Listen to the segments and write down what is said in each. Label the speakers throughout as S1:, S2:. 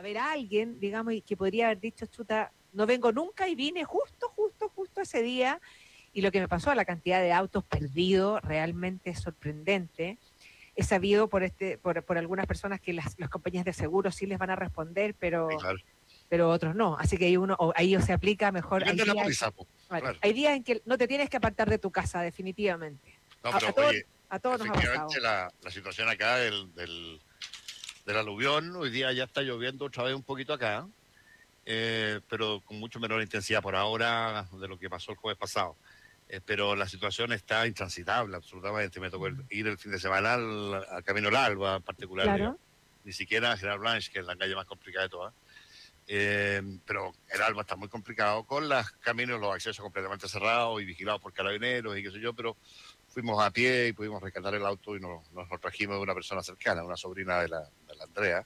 S1: haber alguien, digamos, y que podría haber dicho, chuta, no vengo nunca y vine justo ese día. Y lo que me pasó, la cantidad de autos perdidos, realmente es sorprendente. He sabido por algunas personas que las compañías de seguros sí les van a responder,
S2: Sí, claro.
S1: pero otros no. Así que ahí se aplica mejor.
S2: Depende de la póliza, po.
S1: Claro,
S2: Claro.
S1: hay días en que no te tienes que apartar de tu casa, definitivamente.
S2: No,
S1: A
S2: pero
S1: todos,
S2: oye,
S1: a todos nos ha
S2: efectivamente
S1: pasado.
S2: la situación acá del aluvión, hoy día ya está lloviendo otra vez un poquito acá, pero con mucho menor intensidad por ahora de lo que pasó el jueves pasado. Pero la situación está intransitable, absolutamente. Me tocó ir el fin de semana al Camino al Alba en particular,
S1: Claro.
S2: digamos. Ni siquiera a Gerard Blanche, que es la calle más complicada de todas. Pero el Alba está muy complicado, con los caminos, los accesos completamente cerrados y vigilados por carabineros y qué sé yo, pero fuimos a pie y pudimos rescatar el auto y nos lo trajimos de una persona cercana, una sobrina de la Andrea.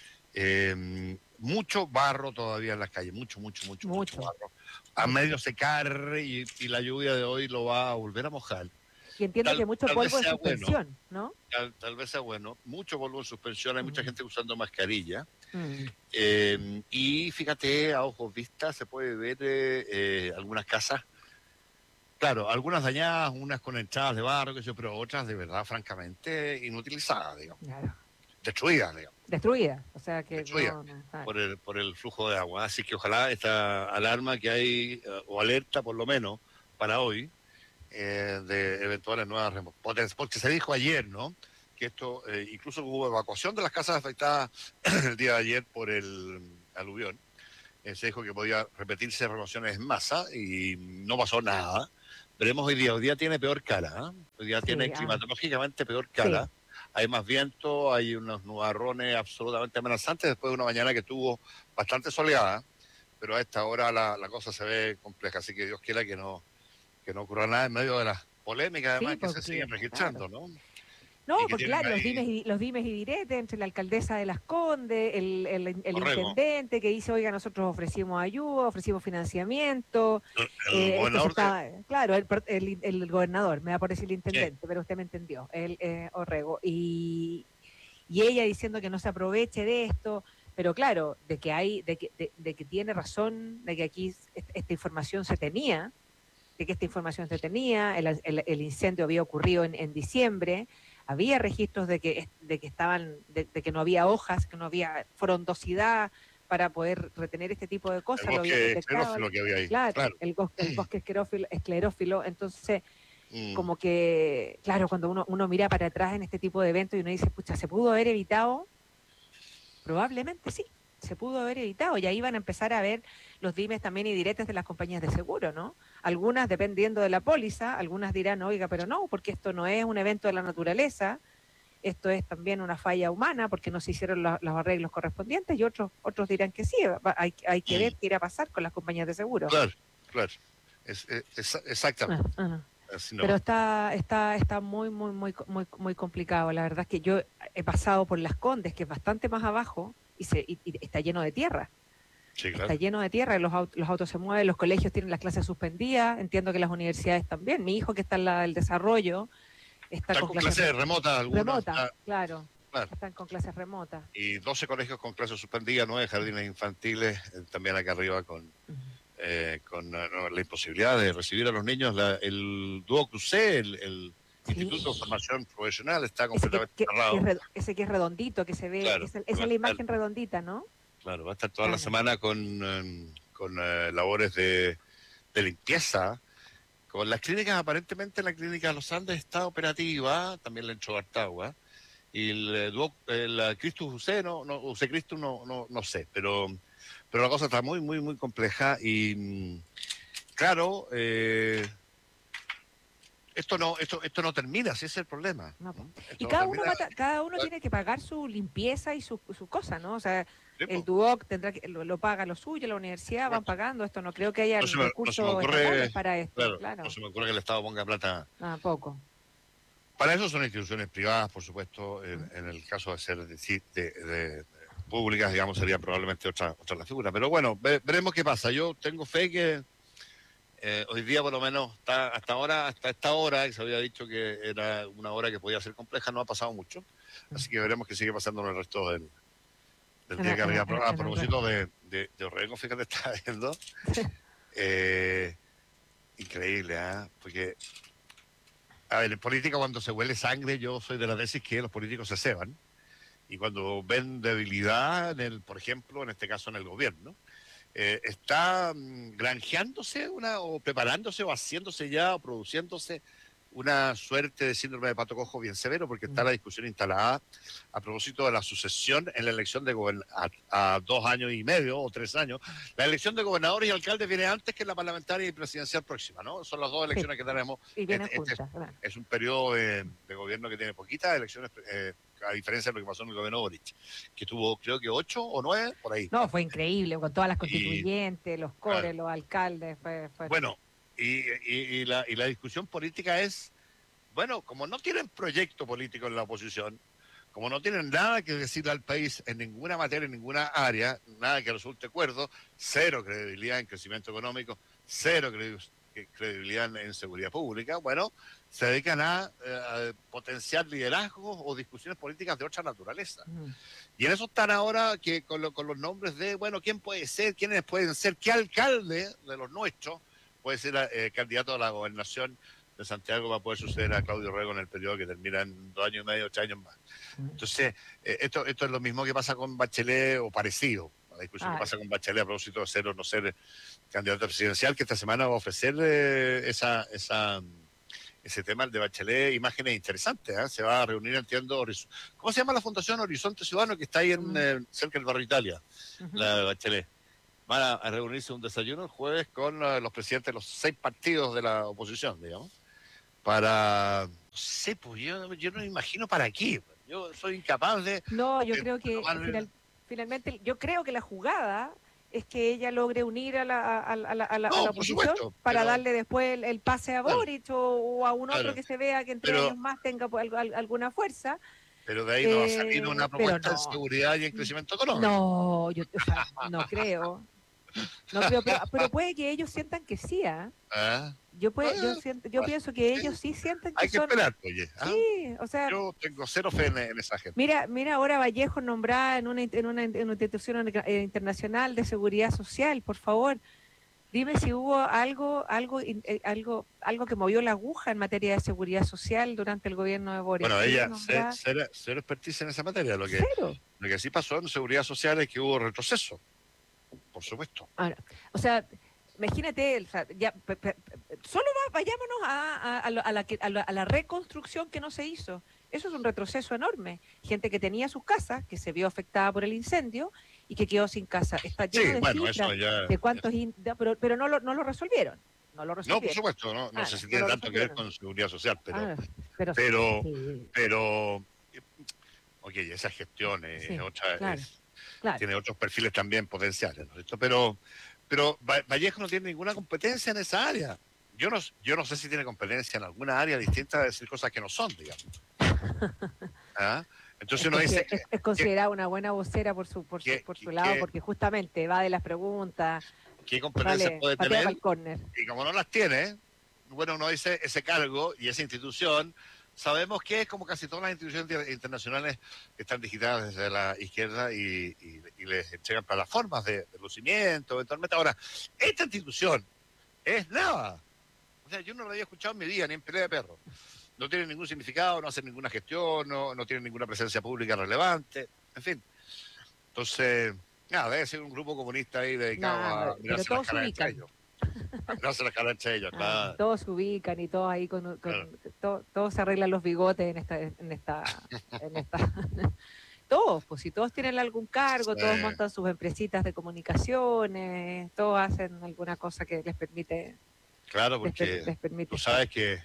S2: Mucho barro todavía en las calles, mucho
S1: Mucho,
S2: barro. A
S1: mucho.
S2: medio secar y la lluvia de hoy lo va a volver a mojar.
S1: Y entiendo que mucho
S2: Tal vez
S1: polvo de
S2: sea bueno,
S1: suspensión, ¿no?
S2: tal vez sea bueno. Mucho polvo en suspensión, hay mucha
S1: Mm,
S2: gente usando mascarilla.
S1: mm.
S2: Y fíjate, a ojos vistas se puede ver algunas casas, claro, algunas dañadas, unas con entradas de barro, qué sé yo, pero otras de verdad, francamente, inutilizadas, digamos,
S1: Claro.
S2: destruidas, digamos,
S1: Destruida. O sea que
S2: destruidas
S1: no, claro.
S2: por el flujo de agua. Así que ojalá esta alarma que hay, o alerta por lo menos, para hoy, de eventuales nuevas potencias, porque se dijo ayer, ¿no? Que esto, incluso hubo evacuación de las casas afectadas el día de ayer por el aluvión. Se dijo que podía repetirse remociones en masa y no pasó nada. Veremos hoy día. Hoy día tiene peor cara. Hoy día tiene
S1: Sí,
S2: climatológicamente peor
S1: sí.
S2: cara. Hay más viento, hay unos nubarrones absolutamente amenazantes después de una mañana que estuvo bastante soleada, pero a esta hora la cosa se ve compleja. Así que Dios quiera que no ocurra nada en medio de las polémicas
S1: Sí,
S2: además que se
S1: porque,
S2: siguen
S1: claro.
S2: registrando, ¿no?
S1: No,
S2: Y que
S1: porque
S2: tienen
S1: claro,
S2: ahí
S1: los dimes y diretes entre la alcaldesa de Las Condes, el
S2: Orrego,
S1: intendente que dice, oiga, nosotros ofrecimos ayuda, ofrecimos financiamiento,
S2: el
S1: esto se
S2: gobernador de...
S1: está, claro, el gobernador, me va por decir el
S2: Sí,
S1: intendente, pero usted me entendió, el Orrego, y ella diciendo que no se aproveche de esto, pero claro, de que tiene razón, de que aquí esta información se tenía, de que esta información se tenía, el incendio había ocurrido en diciembre, había registros de que no había hojas, que no había frondosidad para poder retener este tipo de
S2: el
S1: cosas, lo habían
S2: bosque
S1: detectado,
S2: esclerófilo que había ahí,
S1: claro,
S2: claro.
S1: el bosque esclerófilo, entonces
S2: Mm.
S1: como que, claro, cuando uno mira para atrás en este tipo de eventos y uno dice, pucha, ¿se pudo haber evitado? Probablemente sí, se pudo haber evitado. Y ahí van a empezar a ver los dimes también y diretes de las compañías de seguro, ¿no? Algunas, dependiendo de la póliza, algunas dirán, oiga, pero no, porque esto no es un evento de la naturaleza, esto es también una falla humana porque no se hicieron los arreglos correspondientes, y otros dirán que sí, hay que ver
S2: Mm.
S1: qué irá a pasar con las compañías de seguro.
S2: Claro, claro.
S1: Ah,
S2: Exactamente.
S1: ah.
S2: Así
S1: Pero
S2: nomás.
S1: está muy complicado. La verdad es que yo he pasado por Las Condes, que es bastante más abajo, y está lleno de tierra.
S2: Sí,
S1: Está
S2: claro.
S1: lleno de tierra, los autos se mueven, los colegios tienen las clases suspendidas, entiendo que las universidades también. Mi hijo que está en el desarrollo está
S2: Están
S1: con
S2: con
S1: clases
S2: clases remotas algunos,
S1: remotas, claro,
S2: claro.
S1: están con clases remotas.
S2: Y 12 colegios con clases suspendidas, 9 jardines infantiles, también acá arriba con la imposibilidad de recibir a los niños. El Duoc UC, el Instituto de
S1: Sí,
S2: Formación Profesional, está
S1: ese
S2: completamente cerrado.
S1: ese que es redondito, que se ve,
S2: Claro,
S1: esa es la imagen redondita, ¿no?
S2: claro, va a estar toda la
S1: Claro.
S2: semana con labores de limpieza. Con las clínicas, aparentemente la clínica de los Andes está operativa, también la entró Artagua, y el Christus UC, UC Christus no sé, pero la cosa está muy compleja y claro, esto no termina, ese es el problema.
S1: No, po. Y
S2: Esto no termina.
S1: cada uno tiene que pagar su limpieza y su cosa, ¿no? O sea,
S2: Sí,
S1: el
S2: po,
S1: Duoc lo paga lo suyo, la
S2: por
S1: universidad van
S2: supuesto.
S1: pagando esto. No creo que
S2: No se
S1: hayan
S2: me
S1: recursos estatales
S2: ocurre,
S1: para esto,
S2: claro, no
S1: claro.
S2: se me ocurre que el Estado ponga plata.
S1: Tampoco.
S2: Para eso son instituciones privadas, por supuesto.
S1: Mm.
S2: En el caso de ser de públicas, digamos, sería probablemente otra la figura. Pero bueno, veremos qué pasa. Yo tengo fe que hoy día, por lo menos, hasta esta hora, que se había dicho que era una hora que podía ser compleja, no ha pasado mucho. Así que veremos qué sigue pasando en el resto Tendría que haber a propósito de Orrego, fíjate, está viendo. Increíble, ¿eh? Porque, a ver, en política cuando se huele sangre, yo soy de la tesis que los políticos se ceban. Y cuando ven debilidad, por ejemplo, en este caso en el gobierno, está granjeándose o preparándose o haciéndose ya o produciéndose una suerte de síndrome de pato cojo bien severo, porque está la discusión instalada a propósito de la sucesión en la elección de a 2 años y medio o 3 años. La elección de gobernadores y alcaldes viene antes que la parlamentaria y presidencial próxima, ¿no? Son las dos elecciones que tenemos.
S1: Y vienen juntas.
S2: Es un periodo de gobierno que tiene poquitas elecciones, a diferencia de lo que pasó en el gobierno Boric, que tuvo creo que 8 o 9, por ahí.
S1: No, fue increíble, con todas las constituyentes, los cores, los alcaldes.
S2: Bueno, y la discusión política es, bueno, como no tienen proyecto político en la oposición, como no tienen nada que decirle al país en ninguna materia, en ninguna área, nada que resulte cuerdo, cero credibilidad en crecimiento económico, cero credibilidad en seguridad pública, bueno, se dedican a potenciar liderazgos o discusiones políticas de otra naturaleza. Y en eso están ahora que con los nombres de, bueno, ¿quién puede ser? ¿Quiénes pueden ser? ¿Qué alcalde de los nuestros puede ser candidato a la gobernación de Santiago para poder suceder a Claudio Rego en el periodo que termina en 2 años y medio, 8 años más? Entonces, esto es lo mismo que pasa con Bachelet, o parecido, la discusión que pasa con Bachelet a propósito de ser o no ser candidato presidencial, que esta semana va a ofrecer ese tema, el de Bachelet, imágenes interesantes, ¿eh? Se va a reunir, entiendo, ¿cómo se llama la Fundación Horizonte Ciudadano, que está ahí cerca del barrio Italia, la de Bachelet? Van a reunirse un desayuno el jueves con los presidentes de los 6 partidos de la oposición, digamos, para, no sé, pues yo no me imagino para qué. Yo soy incapaz de...
S1: No, yo creo que finalmente, yo creo que la jugada es que ella logre unir a la oposición, supuesto, para darle después el pase a Boric o a un otro que se vea que entre ellos más tenga alguna fuerza.
S2: Pero de ahí no va a salir una propuesta de seguridad y en crecimiento económico.
S1: No, yo no creo. No creo, pero puede que ellos sientan que sí, Yo pienso que ellos sí sienten que
S2: hay que esperar, oye.
S1: Sí, o sea...
S2: Yo tengo cero fe en esa gente.
S1: Mira ahora Vallejo nombrada en una institución internacional de seguridad social, por favor. Dime si hubo algo que movió la aguja en materia de seguridad social durante el gobierno de Boric.
S2: Bueno, ella, cero expertise en esa materia. Lo que sí pasó en seguridad social es que hubo retroceso. Por supuesto.
S1: Ahora, o sea, imagínate, solo vayámonos a la reconstrucción que no se hizo. Eso es un retroceso enorme. Gente que tenía sus casas, que se vio afectada por el incendio y que quedó sin casa. Está lleno de cifras de cuántos, pero no lo resolvieron. No, por
S2: supuesto, no sé si tiene tanto que ver con seguridad social, pero ok, esa gestión es otra. Claro. Tiene otros perfiles también potenciales, ¿no es cierto? Pero Vallejo no tiene ninguna competencia en esa área. Yo no sé si tiene competencia en alguna área distinta de decir cosas que no son, digamos. Entonces uno dice...
S1: Es considerada una buena vocera por su lado, porque justamente va de las preguntas.
S2: ¿Qué competencia puede tener? Y como no las tiene, bueno, uno dice ese cargo y esa institución... Sabemos que es como casi todas las instituciones internacionales que están digitadas desde la izquierda y les entregan plataformas de lucimiento, eventualmente. Ahora, esta institución es nada. O sea, yo no la había escuchado en mi vida, ni en pelea de perro. No tiene ningún significado, no hace ninguna gestión, no tiene ninguna presencia pública relevante, en fin. Entonces, nada, debe ser un grupo comunista ahí dedicado a mirarse las caras entre ellos. No se las caras entre ellos, claro.
S1: Todos se ubican y todos ahí todos se arreglan los bigotes en esta todos, pues si todos tienen algún cargo, todos montan sus empresitas de comunicaciones, todos hacen alguna cosa que les permite.
S2: Claro, porque tú sabes que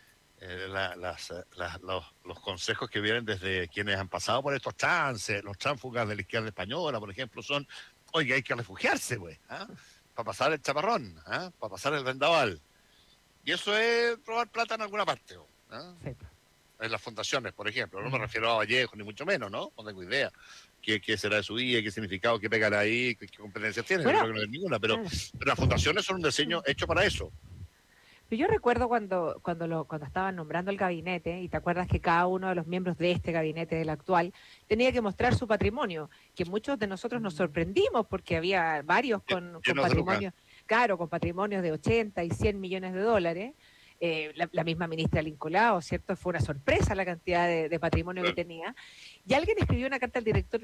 S2: los consejos que vienen desde quienes han pasado por estos trances, los tránsfugas de la izquierda española, por ejemplo, son, oye, hay que refugiarse, güey, para pasar el chaparrón, para pasar el vendaval. Y eso es robar plata en alguna parte,
S1: Sí.
S2: En las fundaciones, por ejemplo. No me refiero a Vallejo, ni mucho menos, ¿no? No tengo idea qué será de su vida, qué significado, qué pegará ahí, qué competencias tiene. Bueno, yo creo que no hay ninguna, pero las fundaciones son un diseño hecho para eso.
S1: Pero yo recuerdo cuando estaban nombrando el gabinete, y te acuerdas que cada uno de los miembros de este gabinete, del actual, tenía que mostrar su patrimonio, que muchos de nosotros nos sorprendimos porque había varios con
S2: Llenos de lucas.
S1: patrimonio, claro, con patrimonios de 80 y 100 millones de dólares. La misma ministra Lincolao, ¿cierto? Fue una sorpresa la cantidad de patrimonio que
S2: Claro.
S1: tenía. Y alguien escribió una carta al director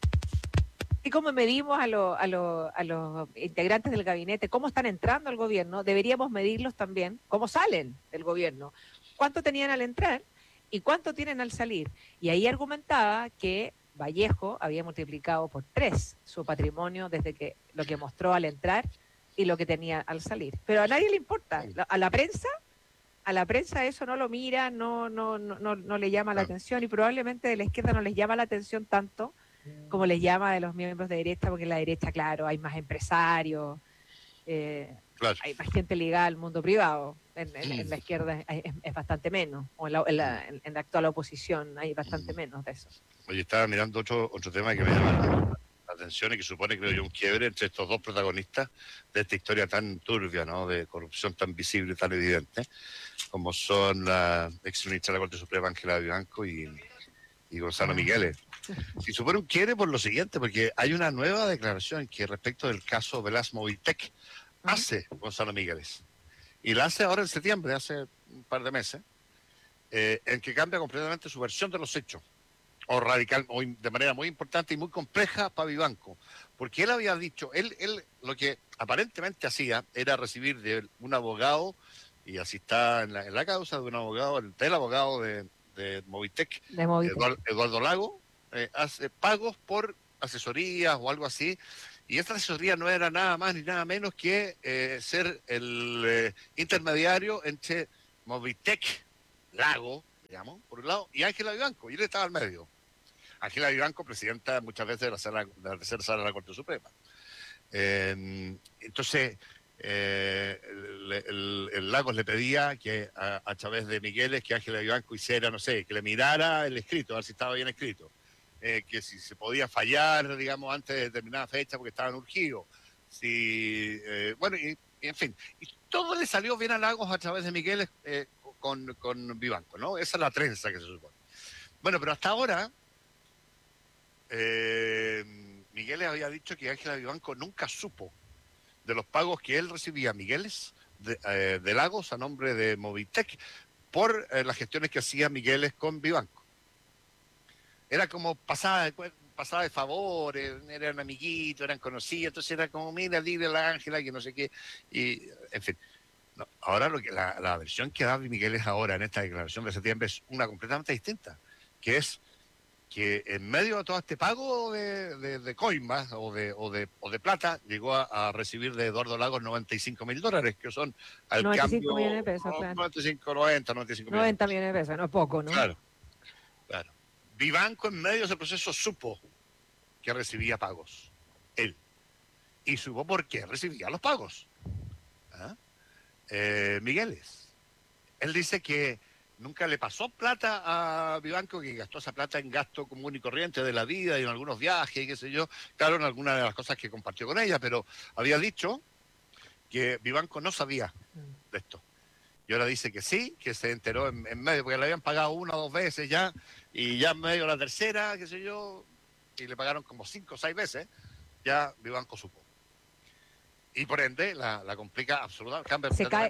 S1: y cómo medimos a los integrantes del gabinete, cómo están entrando al gobierno, deberíamos medirlos también, cómo salen del gobierno, cuánto tenían al entrar y cuánto tienen al salir. Y ahí argumentaba que Vallejo había multiplicado por 3 su patrimonio desde que lo que mostró al entrar y lo que tenía al salir. Pero a nadie le importa. A la prensa eso no lo mira, no le llama la
S2: Claro.
S1: atención, y probablemente de la izquierda no les llama la atención tanto como les llama de los miembros de derecha, porque en la derecha, claro, hay más empresarios, eh,
S2: Claro.
S1: hay más gente ligada al mundo privado. En la izquierda es bastante menos, o en la actual oposición hay bastante menos de eso.
S2: Oye, estaba mirando otro tema que me llama la atención y que supone, creo yo, un quiebre entre estos dos protagonistas de esta historia tan turbia, ¿no? De corrupción tan visible, tan evidente, como son la ex ministra de la Corte Suprema, Ángela Vivanco, y Gonzalo Migueles. Y supone un quiebre por lo siguiente, porque hay una nueva declaración que respecto del caso Velas Movitec hace Gonzalo Migueles. Y la hace ahora en septiembre, hace un par de meses, en que cambia completamente su versión de los hechos, o radical, o de manera muy importante y muy compleja para Vivanco. Porque él había dicho, él lo que aparentemente hacía era recibir de un abogado, y así está en la causa, de un abogado, del abogado de Movitec,
S1: De Movitec.
S2: Eduardo Lago, hace pagos por asesorías o algo así, y esta asesoría no era nada más ni nada menos que ser el intermediario entre Movitec, Lago, digamos, por un lado, y Ángela Vivanco, y él estaba al medio. Ángela Vivanco, presidenta muchas veces de la tercera sala de la Corte Suprema. Entonces, el Lagos le pedía que a través de Migueles que Ángela Vivanco hiciera, no sé, que le mirara el escrito, a ver si estaba bien escrito, que si se podía fallar, digamos, antes de determinada fecha porque estaban urgidos, bueno, y en fin, y todo le salió bien a Lagos a través de Migueles con Vivanco, ¿no? Esa es la trenza que se supone. Bueno, pero hasta ahora Migueles había dicho que Ángela Vivanco nunca supo de los pagos que él recibía, Migueles, de Lagos a nombre de Movitec, por las gestiones que hacía Migueles con Vivanco. Era como pasada de favores, eran amiguitos, eran conocidos, entonces era como, mira, dile a la Ángela que no sé qué, y en fin. No, ahora la versión que da Migueles ahora en esta declaración de septiembre es una completamente distinta, que es que en medio de todo este pago de coimas o de plata, llegó a recibir de Eduardo Lagos $95.000, que son al
S1: 95 millones de
S2: cambio
S1: pesos, claro.
S2: 95 millones.
S1: 90 millones de pesos, no es poco, ¿no?
S2: Claro, claro. Vivanco en medio de ese proceso supo que recibía pagos, él, y supo por qué recibía los pagos. ¿Ah? Migueles, él dice que nunca le pasó plata a Vivanco, que gastó esa plata en gasto común y corriente de la vida y en algunos viajes y qué sé yo, claro, en algunas de las cosas que compartió con ella, pero había dicho que Vivanco no sabía de esto. Y ahora dice que sí, que se enteró en medio, porque le habían pagado 1 o 2 veces ya, y ya en medio de la tercera, qué sé yo, y le pagaron como 5 o 6 veces, ya Vivanco supo. Y por ende la complica absolutamente. Cambia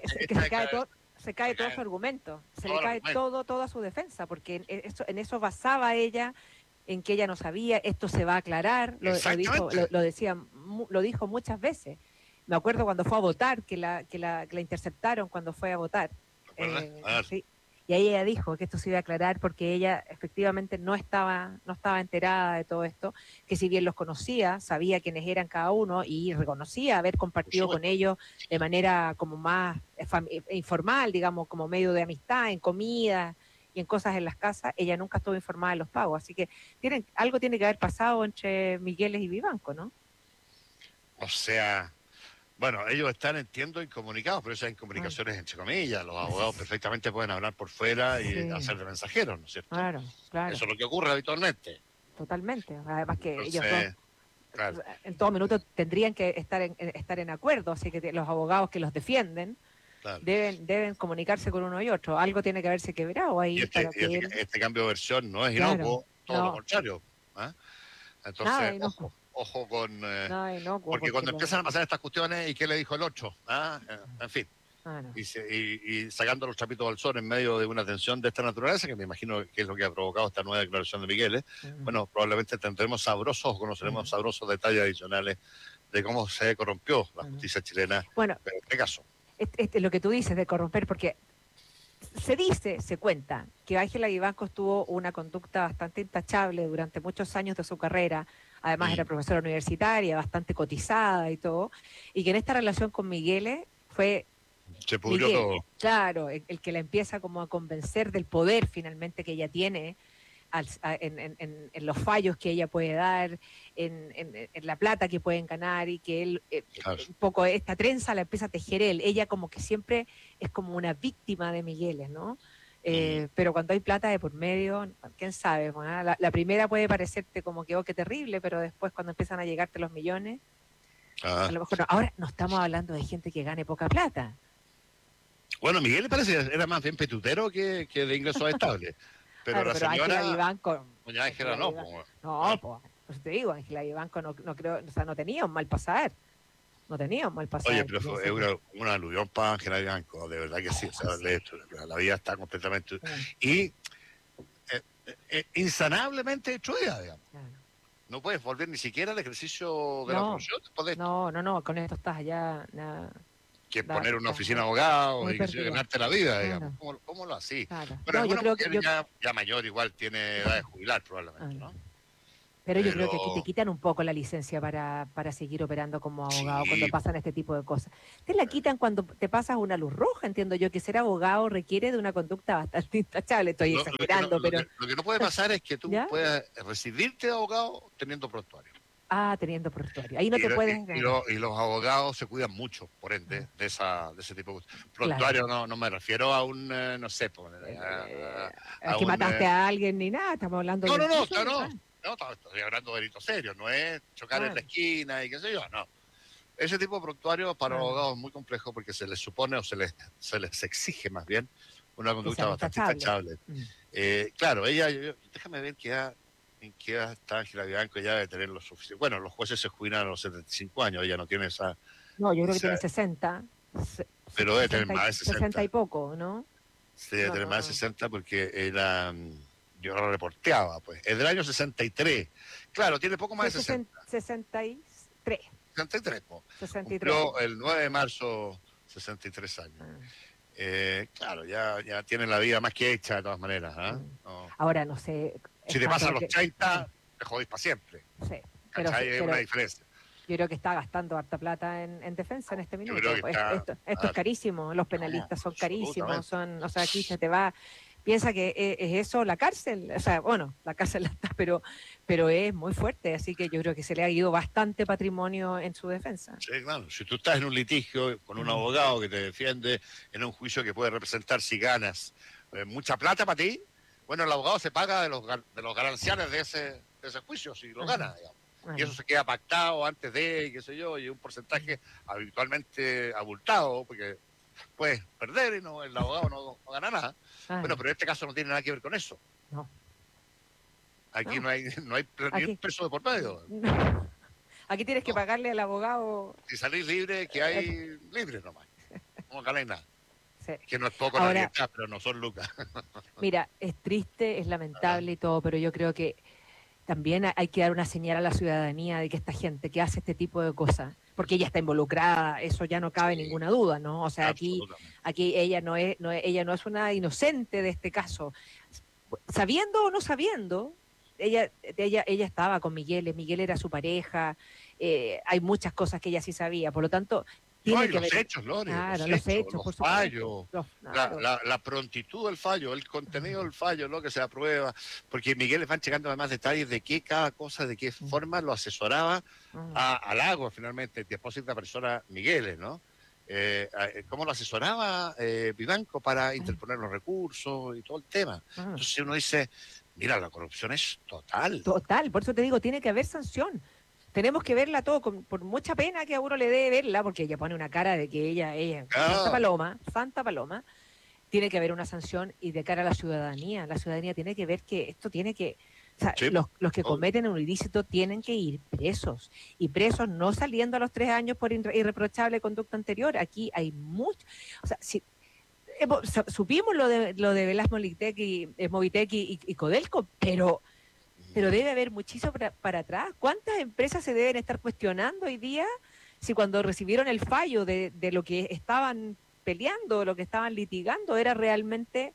S1: Se cae todo su argumento, se
S2: todo
S1: le
S2: el
S1: cae
S2: argumento.
S1: toda su defensa, porque en eso basaba ella, en que ella no sabía, esto se va a aclarar,
S2: Exactamente.
S1: lo dijo muchas veces. Me acuerdo cuando fue a votar, que la interceptaron cuando fue a votar.
S2: ¿Recuerdas? A ver.
S1: Sí. Y ahí ella dijo que esto se iba a aclarar porque ella efectivamente no estaba enterada de todo esto, que si bien los conocía, sabía quiénes eran cada uno y reconocía haber
S2: Por
S1: compartido con
S2: supuesto.
S1: ellos de manera como más informal, digamos, como medio de amistad, en comida y en cosas en las casas, ella nunca estuvo informada de los pagos. Así que algo tiene que haber pasado entre Migueles y Vivanco, ¿no?
S2: O sea, bueno, ellos están, entiendo, incomunicados, pero esas incomunicaciones entre comillas. Los abogados perfectamente pueden hablar por fuera y
S1: Sí,
S2: hacer de mensajeros, ¿no es cierto?
S1: claro, claro,
S2: Eso es lo que ocurre habitualmente.
S1: totalmente. Además que ellos dos
S2: Entonces, claro,
S1: en todo minuto tendrían que estar en acuerdo, así que los abogados que los defienden
S2: claro.
S1: deben comunicarse con uno y otro. Algo tiene que haberse quebrado
S2: Y
S1: ahí para que él...
S2: este cambio de versión no es
S1: Claro,
S2: inocuo, todo lo
S1: no,
S2: contrario. ¿Ah?
S1: nada
S2: Entonces,
S1: inocuo,
S2: ojo con...
S1: nada inocuo,
S2: porque
S1: porque
S2: cuando empiezan a pasar estas cuestiones, ¿y qué le dijo el 8? ¿Ah? En fin,
S1: no.
S2: y sacando los trapitos al sol en medio de una tensión de esta naturaleza, que me imagino que es lo que ha provocado esta nueva declaración de Miguel, bueno, probablemente tendremos sabrosos o conoceremos sabrosos detalles adicionales de cómo se corrompió la justicia chilena
S1: Bueno,
S2: en este caso.
S1: lo que tú dices de corromper, porque se dice, se cuenta, que Ángela Vivanco tuvo una conducta bastante intachable durante muchos años de su carrera. Además era profesora universitaria, bastante cotizada y todo, y que en esta relación con Miguel fue
S2: Se pudrió
S1: Miguel,
S2: todo.
S1: claro, el que la empieza como a convencer del poder finalmente que ella tiene en los fallos que ella puede dar, en la plata que pueden ganar y que él,
S2: Claro.
S1: un poco esta trenza la empieza a tejer él. Ella como que siempre es como una víctima de Migueles, ¿no? Pero cuando hay plata de por medio, quién sabe, bueno, la primera puede parecerte como que, oh, qué terrible, pero después cuando empiezan a llegarte los millones, a lo mejor no. Ahora no estamos hablando de gente que gane poca plata.
S2: Bueno, Miguel parece era más bien petutero que de ingresos estables. Pero
S1: Claro,
S2: la
S1: pero Ángela
S2: señora,
S1: Vivanco,
S2: doña Ángela, no. Pues,
S1: no, pues te digo, Ángela Vivanco no creo, o sea, no tenía un mal pasar, no tenía un mal
S2: oye,
S1: pasar.
S2: pero fue una alusión para Ángela Bianco, de verdad que sí. O sea, la vida está completamente... Y insanablemente destruida, digamos.
S1: Claro.
S2: No puedes volver ni siquiera al ejercicio de la profesión después de esto.
S1: No, con esto estás allá,
S2: Que poner una oficina de abogados y que se
S1: perdido.
S2: ganarte la vida,
S1: Claro.
S2: digamos. ¿Cómo lo así?
S1: Claro.
S2: Pero
S1: No, yo
S2: alguna
S1: creo que
S2: mujer ya mayor igual tiene edad de jubilar probablemente, ¿no?
S1: pero yo creo que aquí te
S2: Pero
S1: quitan un poco la licencia para seguir operando como abogado cuando
S2: sí,
S1: pasan este tipo de cosas. Te la quitan cuando te pasas una luz roja, entiendo yo, que ser abogado requiere de una conducta bastante intachable. Estoy exagerando, pero...
S2: lo que no puede pasar es que tú
S1: ¿Ya?
S2: puedas recibirte de abogado teniendo prontuario.
S1: Ah, teniendo prontuario. Ahí no te puedes...
S2: Y los abogados se cuidan mucho, por ende, de ese tipo de cosas.
S1: Claro.
S2: Prontuario no me refiero a un, no sé,
S1: Es
S2: a
S1: que
S2: un...
S1: mataste a alguien ni nada, estamos hablando de un caso.
S2: No, estoy hablando de delitos serios, no es chocar en la esquina y qué sé yo, no. Ese tipo de prontuario para los abogados es muy complejo porque se les supone o se les exige más bien una conducta bastante intachable. Claro, déjame ver en qué edad está Ángela Bianco, ya debe tener los suficientes. Bueno, los jueces se jubilan a los 75 años, ella no tiene esa...
S1: No, yo creo que tiene 60.
S2: Pero debe tener más de
S1: 60 y poco, ¿no?
S2: Sí, debe tener más de 60 porque era... Yo lo reporteaba, pues. Es del año 63. Claro, tiene poco más de 60.
S1: 63.
S2: 63, pues.
S1: 63.
S2: Cumplió el 9 de marzo 63 años. Claro, ya tiene la vida más que hecha de todas maneras. No.
S1: Ahora, no sé...
S2: Si te pasan los 30, te jodís para siempre.
S1: Sí,
S2: hay una diferencia.
S1: Yo creo que está gastando harta plata en defensa en este minuto.
S2: Yo creo que
S1: esto es carísimo, los penalistas son carísimos, o sea, aquí se te va... Piensa que es eso, la cárcel, o sea, bueno, la cárcel está, pero es muy fuerte, así que yo creo que se le ha ido bastante patrimonio en su defensa.
S2: Sí, claro, si tú estás en un litigio con un abogado que te defiende en un juicio que puede representar, si ganas, mucha plata para ti, bueno, el abogado se paga de los gananciales de ese juicio, si lo gana, digamos. Y eso se queda pactado antes de, qué sé yo, y un porcentaje habitualmente abultado, porque puedes perder y el abogado no gana nada. Bueno, pero en este caso no tiene nada que ver con eso.
S1: No.
S2: Aquí no hay ni un peso de por medio.
S1: Aquí tienes que pagarle al abogado.
S2: Si salís libre, que hay libre nomás. No ganáis nada.
S1: Sí.
S2: Que no es poco la libertad, pero no son lucas.
S1: Mira, es triste, es lamentable y todo, pero yo creo que también hay que dar una señal a la ciudadanía de que esta gente que hace este tipo de cosas, porque ella está involucrada, eso ya no cabe ninguna duda, ¿no? O sea, aquí ella ella no es una inocente de este caso. Sabiendo o no sabiendo, ella estaba con Miguel era su pareja, hay muchas cosas que ella sí sabía, por lo tanto...
S2: los hechos, Lore,
S1: claro,
S2: los hechos,
S1: los
S2: fallos, la prontitud del fallo, el contenido del fallo, lo que se aprueba, porque Miguel les van llegando además detalles de qué cada cosa, de qué forma lo asesoraba a Lago, finalmente, después de la persona Miguel, ¿no? Cómo lo asesoraba Vivanco para interponer los recursos y todo el tema. Entonces uno dice, mira, la corrupción es total.
S1: Total, por eso te digo, tiene que haber sanción. tenemos que verla todo, por mucha pena que a uno le dé verla, porque ella pone una cara de que ella
S2: Ah,
S1: Santa Paloma, tiene que haber una sanción y de cara a la ciudadanía tiene que ver que esto tiene que, o sea,
S2: sí, pues,
S1: los que
S2: obvio.
S1: cometen un ilícito tienen que ir presos, y presos no saliendo a los 3 años por irreprochable conducta anterior. Aquí hay mucho, o sea, si supimos lo de Velas Movitec y Codelco, pero debe haber muchísimo para atrás. ¿Cuántas empresas se deben estar cuestionando hoy día si cuando recibieron el fallo de lo que estaban peleando, lo que estaban litigando, era realmente,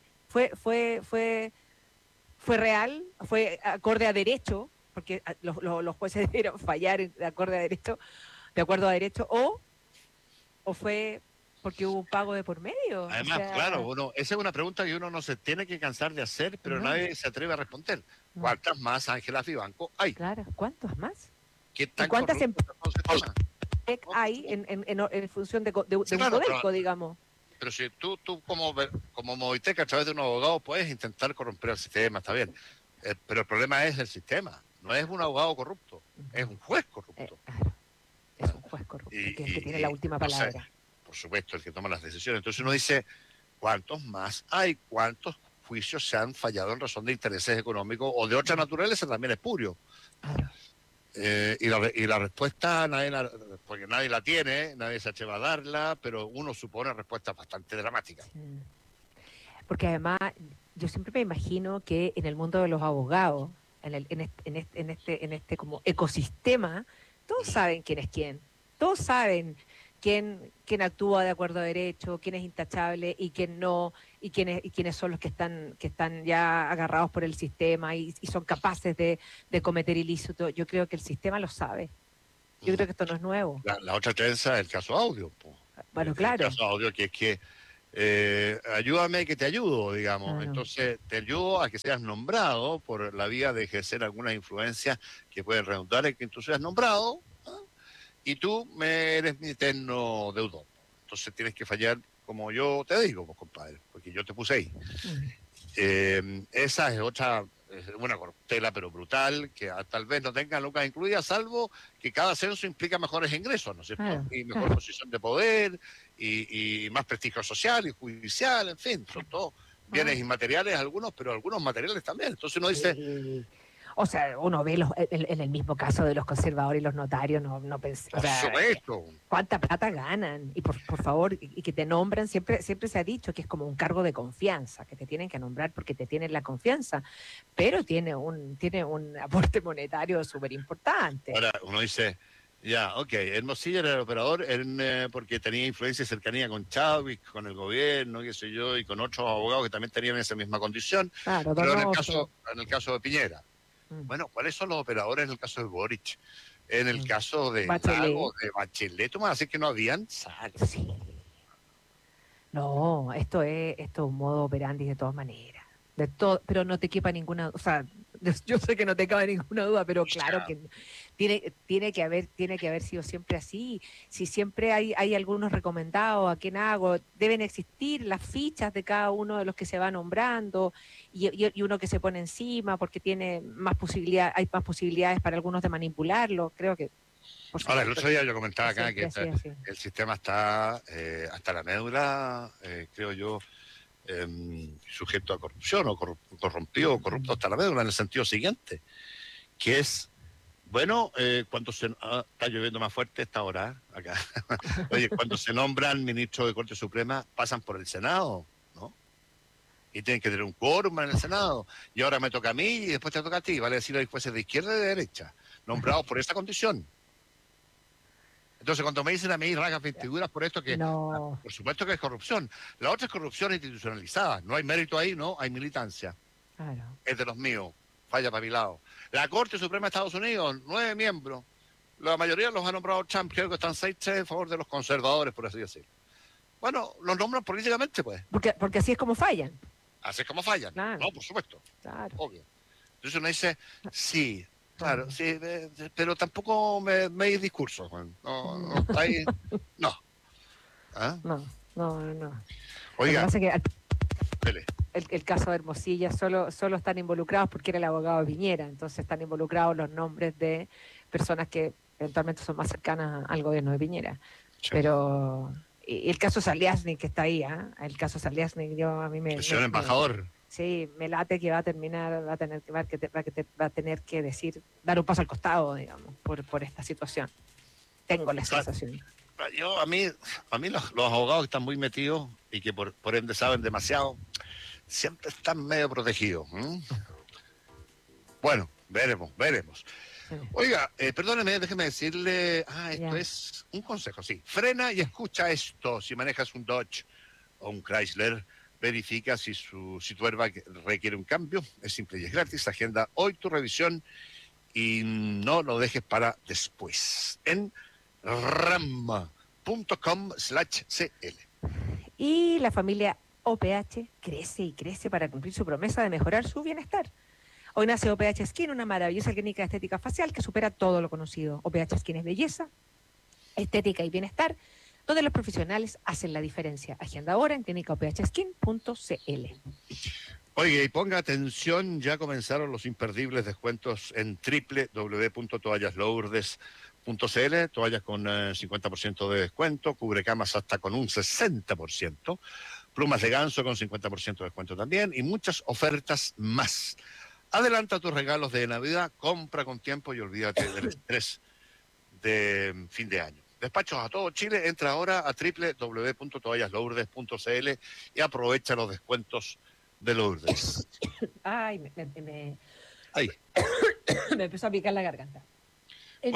S1: fue real, fue acorde a derecho, porque los jueces debieron fallar de acorde a derecho, de acuerdo a derecho, o fue porque hubo un pago de por medio? O
S2: Además, claro,
S1: sea,
S2: esa es una pregunta que uno no se tiene que cansar de hacer, pero
S1: no,
S2: nadie se atreve a responder.
S1: no,
S2: ¿Cuántas más Ángelas Vivanco hay?
S1: claro, ¿cuántos más?
S2: ¿Qué
S1: ¿Y
S2: tan
S1: cuántas
S2: corrupto
S1: empresas
S2: está todo el sistema? No, por
S1: hay
S2: supuesto.
S1: en función
S2: Sí,
S1: de un
S2: claro,
S1: Codelco, digamos?
S2: pero si tú como Movitec, a través de un abogado, puedes intentar corromper el sistema, está bien. Pero el problema es el sistema, no es un abogado corrupto, es
S1: No,
S2: un juez corrupto.
S1: claro, es
S2: ¿Ah?
S1: un juez corrupto, que es el que tiene
S2: Y
S1: la última
S2: entonces,
S1: palabra.
S2: por supuesto, el que toma las decisiones. Entonces uno dice, ¿cuántos más hay? ¿Cuántos juicios se han fallado en razón de intereses económicos o de otra naturaleza? También es purio. ¿Ah?
S1: Claro.
S2: Y la respuesta porque nadie la tiene, nadie se atreve a darla, pero uno supone respuestas bastante dramáticas.
S1: Sí. Porque además, yo siempre me imagino que en el mundo de los abogados, en este como ecosistema, todos saben quién es quién. Todos saben quién actúa de acuerdo a derecho, quién es intachable y quién no, y quiénes son los que están ya agarrados por el sistema y son capaces de cometer ilícito. Yo creo que el sistema lo sabe. Yo creo que esto no es nuevo.
S2: La otra trenza es el caso audio. Po.
S1: Bueno,
S2: El
S1: claro,
S2: caso audio que es que ayúdame que te ayudo, digamos.
S1: claro.
S2: Entonces te ayudo a que seas nombrado por la vía de ejercer algunas influencias que pueden redundar en que tú seas nombrado, ¿ah? Y tú me eres mi eterno deudor. Entonces tienes que fallar como yo te digo, pues, compadre, porque yo te puse ahí.
S1: Mm,
S2: Esa es una corruptela, pero brutal, que tal vez no tenga lucas incluidas, salvo que cada censo implica mejores ingresos, ¿no es cierto?
S1: claro,
S2: Y mejor
S1: claro.
S2: posición de poder, y más prestigio social y judicial, en fin, son todos
S1: Ah,
S2: bienes inmateriales algunos, pero algunos materiales también. Entonces uno dice,
S1: sí. O sea, uno ve en el mismo caso de los conservadores y los notarios, no pensé, o
S2: por
S1: sea,
S2: supuesto,
S1: cuánta plata ganan. Y por favor, y que te nombran, siempre se ha dicho que es como un cargo de confianza, que te tienen que nombrar porque te tienen la confianza, pero tiene un aporte monetario súper importante.
S2: ahora uno dice, ya, ok, Hermosillo era el operador porque tenía influencia y cercanía con Chávez, con el gobierno, qué sé yo, y con otros abogados que también tenían esa misma condición,
S1: Claro,
S2: pero
S1: Donoso.
S2: en el caso de Piñera.
S1: Mm,
S2: Bueno, ¿cuáles son los operadores en el caso de Boric? En el
S1: mm.
S2: caso de
S1: Bachelet.
S2: Lago, de Bachelet, tú me vas a decir que no habían sacos.
S1: Sí. No, esto es un modo operandi de todas maneras. De todo, pero no te quepa ninguna, o sea, yo sé que no te cabe ninguna duda, pero
S2: O
S1: claro
S2: sea,
S1: que tiene que haber sido siempre así. Si siempre hay algunos recomendados, a quién hago, deben existir las fichas de cada uno de los que se va nombrando y uno que se pone encima porque tiene más posibilidad, hay más posibilidades para algunos de manipularlo. Creo que, por
S2: ahora, el
S1: supuesto,
S2: otro día yo comentaba
S1: que
S2: acá que
S1: siempre ha sido así.
S2: el sistema está hasta la médula, creo yo, sujeto a corrupción o corrompido o corrupto hasta la médula en el sentido siguiente, que es, bueno, cuando está lloviendo más fuerte esta hora acá, oye, cuando se nombran ministros de Corte Suprema pasan por el Senado, ¿no? Y tienen que tener un quórum en el Senado, y ahora me toca a mí y después te toca a ti, vale decir, hay jueces de izquierda y de derecha, nombrados por esta condición. Entonces, cuando me dicen a mí rajas vestiduras por esto,
S1: No,
S2: por supuesto que es corrupción. La otra es corrupción institucionalizada. No hay mérito ahí, no, hay militancia.
S1: claro.
S2: Es de los míos. Falla para mi lado. La Corte Suprema de Estados Unidos, 9 miembros. La mayoría los ha nombrado Trump, creo que están 6-3 en favor de los conservadores, por así decirlo. Bueno, los nombran políticamente, pues.
S1: Porque así es como fallan.
S2: Así es como fallan.
S1: Claro,
S2: No, por supuesto.
S1: claro.
S2: Obvio. Entonces uno dice, sí, claro,
S1: Mm.
S2: sí, pero tampoco me dis discurso, Juan. No, no está ahí. No. ¿Ah?
S1: No, no, no, no. Lo que
S2: Oiga,
S1: pasa es que
S2: dele.
S1: el caso de Hermosilla solo están involucrados porque era el abogado de Piñera, entonces están involucrados los nombres de personas que eventualmente son más cercanas al gobierno de Piñera.
S2: Sí.
S1: Pero y el caso Saliasnik que está ahí, el caso Saliasnik, a mí
S2: Señor embajador.
S1: Sí, me late que va a tener que decir, dar un paso al costado, digamos, por esta situación. Tengo la sensación.
S2: A mí los abogados que están muy metidos y que por ende saben demasiado, siempre están medio protegidos. Bueno, veremos. Sí. Oiga, perdóneme, déjeme decirle, esto es un consejo, sí. Frena y escucha esto. Si manejas un Dodge o un Chrysler, verifica si tu airbag requiere un cambio. Es simple y es gratis. Agenda hoy tu revisión y no lo dejes para después. En ram.com/cl.
S1: Y la familia OPH crece y crece para cumplir su promesa de mejorar su bienestar. Hoy nace OPH Skin, una maravillosa clínica de estética facial que supera todo lo conocido. OPH Skin es belleza, estética y bienestar, donde los profesionales hacen la diferencia. Agenda ahora en clínicaophskin.cl.
S2: Oye, y ponga atención, ya comenzaron los imperdibles descuentos en www.toallaslourdes.cl, toallas con 50% de descuento, cubrecamas hasta con un 60%, plumas de ganso con 50% de descuento también, y muchas ofertas más. Adelanta tus regalos de Navidad, compra con tiempo y olvídate del estrés de fin de año. Despachos a todo Chile, entra ahora a www.toallaslourdes.cl y aprovecha los descuentos de Lourdes.
S1: Ay,
S2: Ay.
S1: me empezó a picar la garganta. En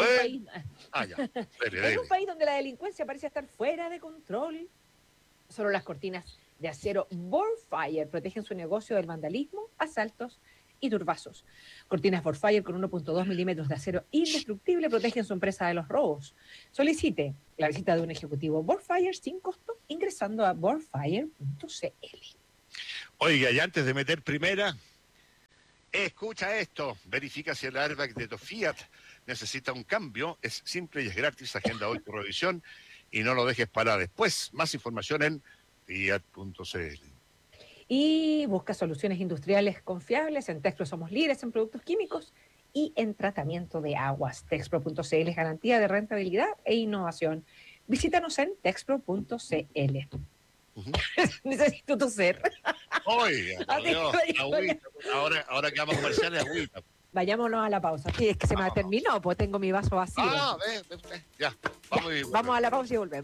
S1: un país donde la delincuencia parece estar fuera de control, solo las cortinas de acero Borfire protegen su negocio del vandalismo, asaltos y turbazos. Cortinas Borfire con 1.2 milímetros de acero indestructible protegen su empresa de los robos. Solicite la visita de un ejecutivo Borfire sin costo ingresando a borfire.cl.
S2: Oiga, y antes de meter primera, escucha esto. Verifica si el airbag de tu Fiat necesita un cambio. Es simple y es gratis. Agenda hoy tu revisión y no lo dejes para después. Más información en fiat.cl.
S1: Y busca soluciones industriales confiables. En Texpro somos líderes en productos químicos y en tratamiento de aguas. Texpro.cl es garantía de rentabilidad e innovación. Visítanos en texpro.cl. Necesito toser.
S2: Oiga, ahora que vamos a comerciales, agüita.
S1: Vayámonos a la pausa. Sí, es que se me terminó, pues tengo mi vaso vacío.
S2: Ve usted. Ya,
S1: vamos a la pausa y volvemos.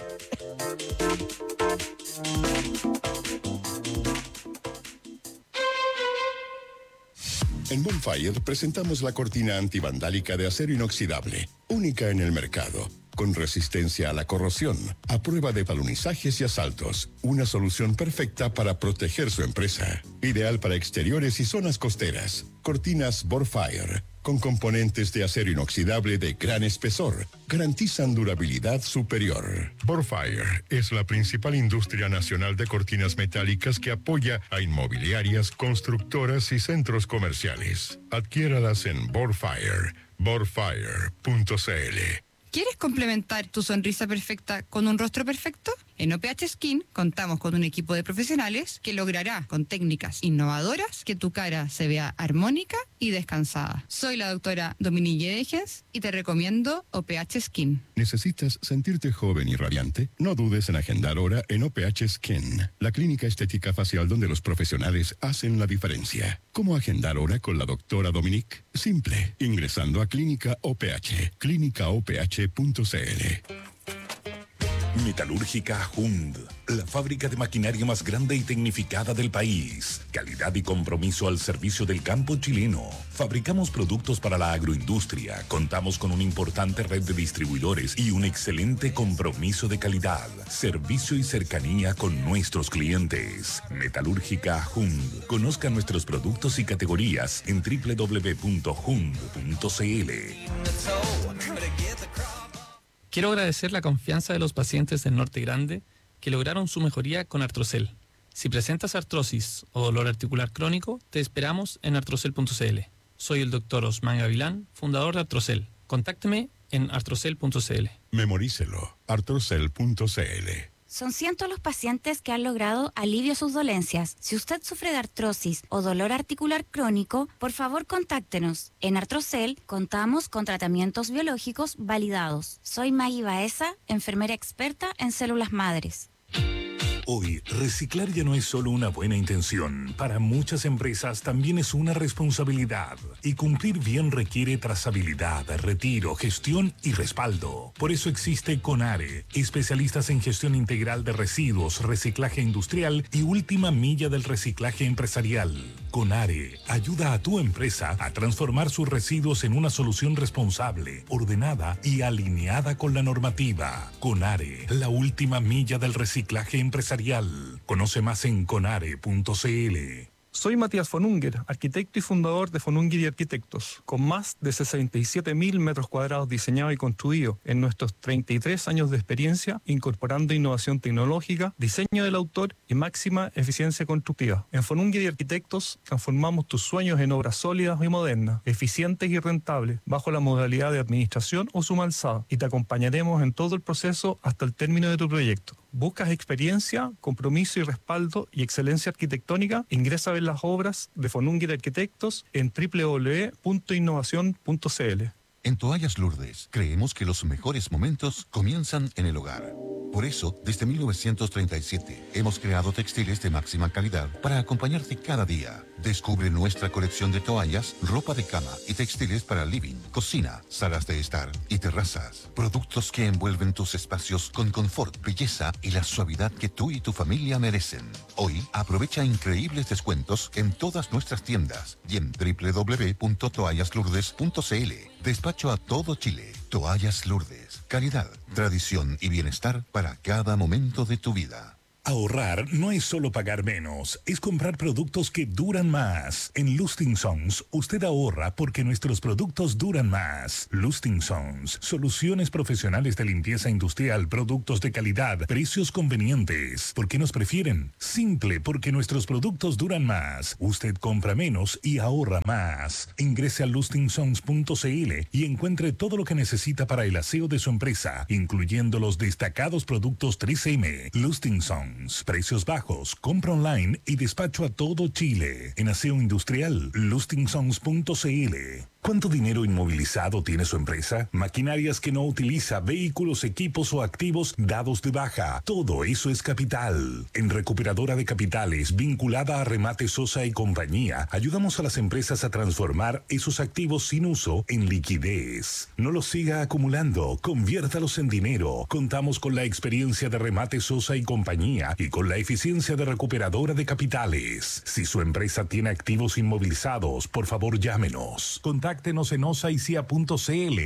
S3: En Bonfire presentamos la cortina antivandálica de acero inoxidable, única en el mercado, con resistencia a la corrosión, a prueba de balunizajes y asaltos. Una solución perfecta para proteger su empresa. Ideal para exteriores y zonas costeras. Cortinas Bonfire, con componentes de acero inoxidable de gran espesor, garantizan durabilidad superior. Bonfire es la principal industria nacional de cortinas metálicas que apoya a inmobiliarias, constructoras y centros comerciales. Adquiéralas en Bonfire, bonfire.cl.
S4: ¿Quieres complementar tu sonrisa perfecta con un rostro perfecto? En OPH Skin contamos con un equipo de profesionales que logrará con técnicas innovadoras que tu cara se vea armónica y descansada. Soy la doctora Dominique Degens y te recomiendo OPH Skin.
S3: ¿Necesitas sentirte joven y radiante? No dudes en agendar hora en OPH Skin, la clínica estética facial donde los profesionales hacen la diferencia. ¿Cómo agendar hora con la doctora Dominique? Simple, ingresando a Clínica OPH, clínicaoph.cl.
S5: Metalúrgica Hund, la fábrica de maquinaria más grande y tecnificada del país. Calidad y compromiso al servicio del campo chileno. Fabricamos productos para la agroindustria. Contamos con una importante red de distribuidores y un excelente compromiso de calidad, servicio y cercanía con nuestros clientes. Metalúrgica Hund. Conozca nuestros productos y categorías en www.hund.cl.
S6: Quiero agradecer la confianza de los pacientes del Norte Grande que lograron su mejoría con Artrocel. Si presentas artrosis o dolor articular crónico, te esperamos en artrocel.cl. Soy el Dr. Osman Gavilán, fundador de Artrocel. Contácteme en artrocel.cl.
S3: Memorícelo, artrocel.cl.
S7: Son cientos los pacientes que han logrado alivio a sus dolencias. Si usted sufre de artrosis o dolor articular crónico, por favor contáctenos. En Artrocel contamos con tratamientos biológicos validados. Soy Maggie Baeza, enfermera experta en células madres.
S5: Hoy, reciclar ya no es solo una buena intención. Para muchas empresas también es una responsabilidad. Y cumplir bien requiere trazabilidad, retiro, gestión y respaldo. Por eso existe CONARE, especialistas en gestión integral de residuos, reciclaje industrial y última milla del reciclaje empresarial. CONARE ayuda a tu empresa a transformar sus residuos en una solución responsable, ordenada y alineada con la normativa. CONARE, la última milla del reciclaje empresarial. Conoce más en conare.cl.
S8: Soy Matías von Unger, arquitecto y fundador de von Unger y Arquitectos, con más de 67.000 metros cuadrados diseñados y construidos en nuestros 33 años de experiencia, incorporando innovación tecnológica, diseño del autor y máxima eficiencia constructiva. En von Unger y Arquitectos transformamos tus sueños en obras sólidas y modernas, eficientes y rentables, bajo la modalidad de administración o suma alzada, y te acompañaremos en todo el proceso hasta el término de tu proyecto. ¿Buscas experiencia, compromiso y respaldo y excelencia arquitectónica? Ingresa a ver las obras de von Unger Arquitectos en www.innovacion.cl.
S9: En Toallas Lourdes, creemos que los mejores momentos comienzan en el hogar. Por eso, desde 1937, hemos creado textiles de máxima calidad para acompañarte cada día. Descubre nuestra colección de toallas, ropa de cama y textiles para living, cocina, salas de estar y terrazas. Productos que envuelven tus espacios con confort, belleza y la suavidad que tú y tu familia merecen. Hoy, aprovecha increíbles descuentos en todas nuestras tiendas y en www.toallaslourdes.cl. Despacho a todo Chile. Toallas Lourdes. Calidad, tradición y bienestar para cada momento de tu vida.
S5: Ahorrar no es solo pagar menos, es comprar productos que duran más. En Lusting Sons, usted ahorra porque nuestros productos duran más. Lusting Sons, soluciones profesionales de limpieza industrial, productos de calidad, precios convenientes. ¿Por qué nos prefieren? Simple, porque nuestros productos duran más. Usted compra menos y ahorra más. Ingrese a lustingsons.cl y encuentre todo lo que necesita para el aseo de su empresa, incluyendo los destacados productos 3M. Lusting Sons. Precios bajos, compra online y despacho a todo Chile. En aseo industrial, lustingsons.cl. ¿Cuánto dinero inmovilizado tiene su empresa? Maquinarias que no utiliza, vehículos, equipos o activos dados de baja. Todo eso es capital. En Recuperadora de Capitales, vinculada a Remate Sosa y Compañía, ayudamos a las empresas a transformar esos activos sin uso en liquidez. No los siga acumulando, conviértalos en dinero. Contamos con la experiencia de Remate Sosa y Compañía y con la eficiencia de Recuperadora de Capitales. Si su empresa tiene activos inmovilizados, por favor llámenos. Contáctenos en osaicia.cl.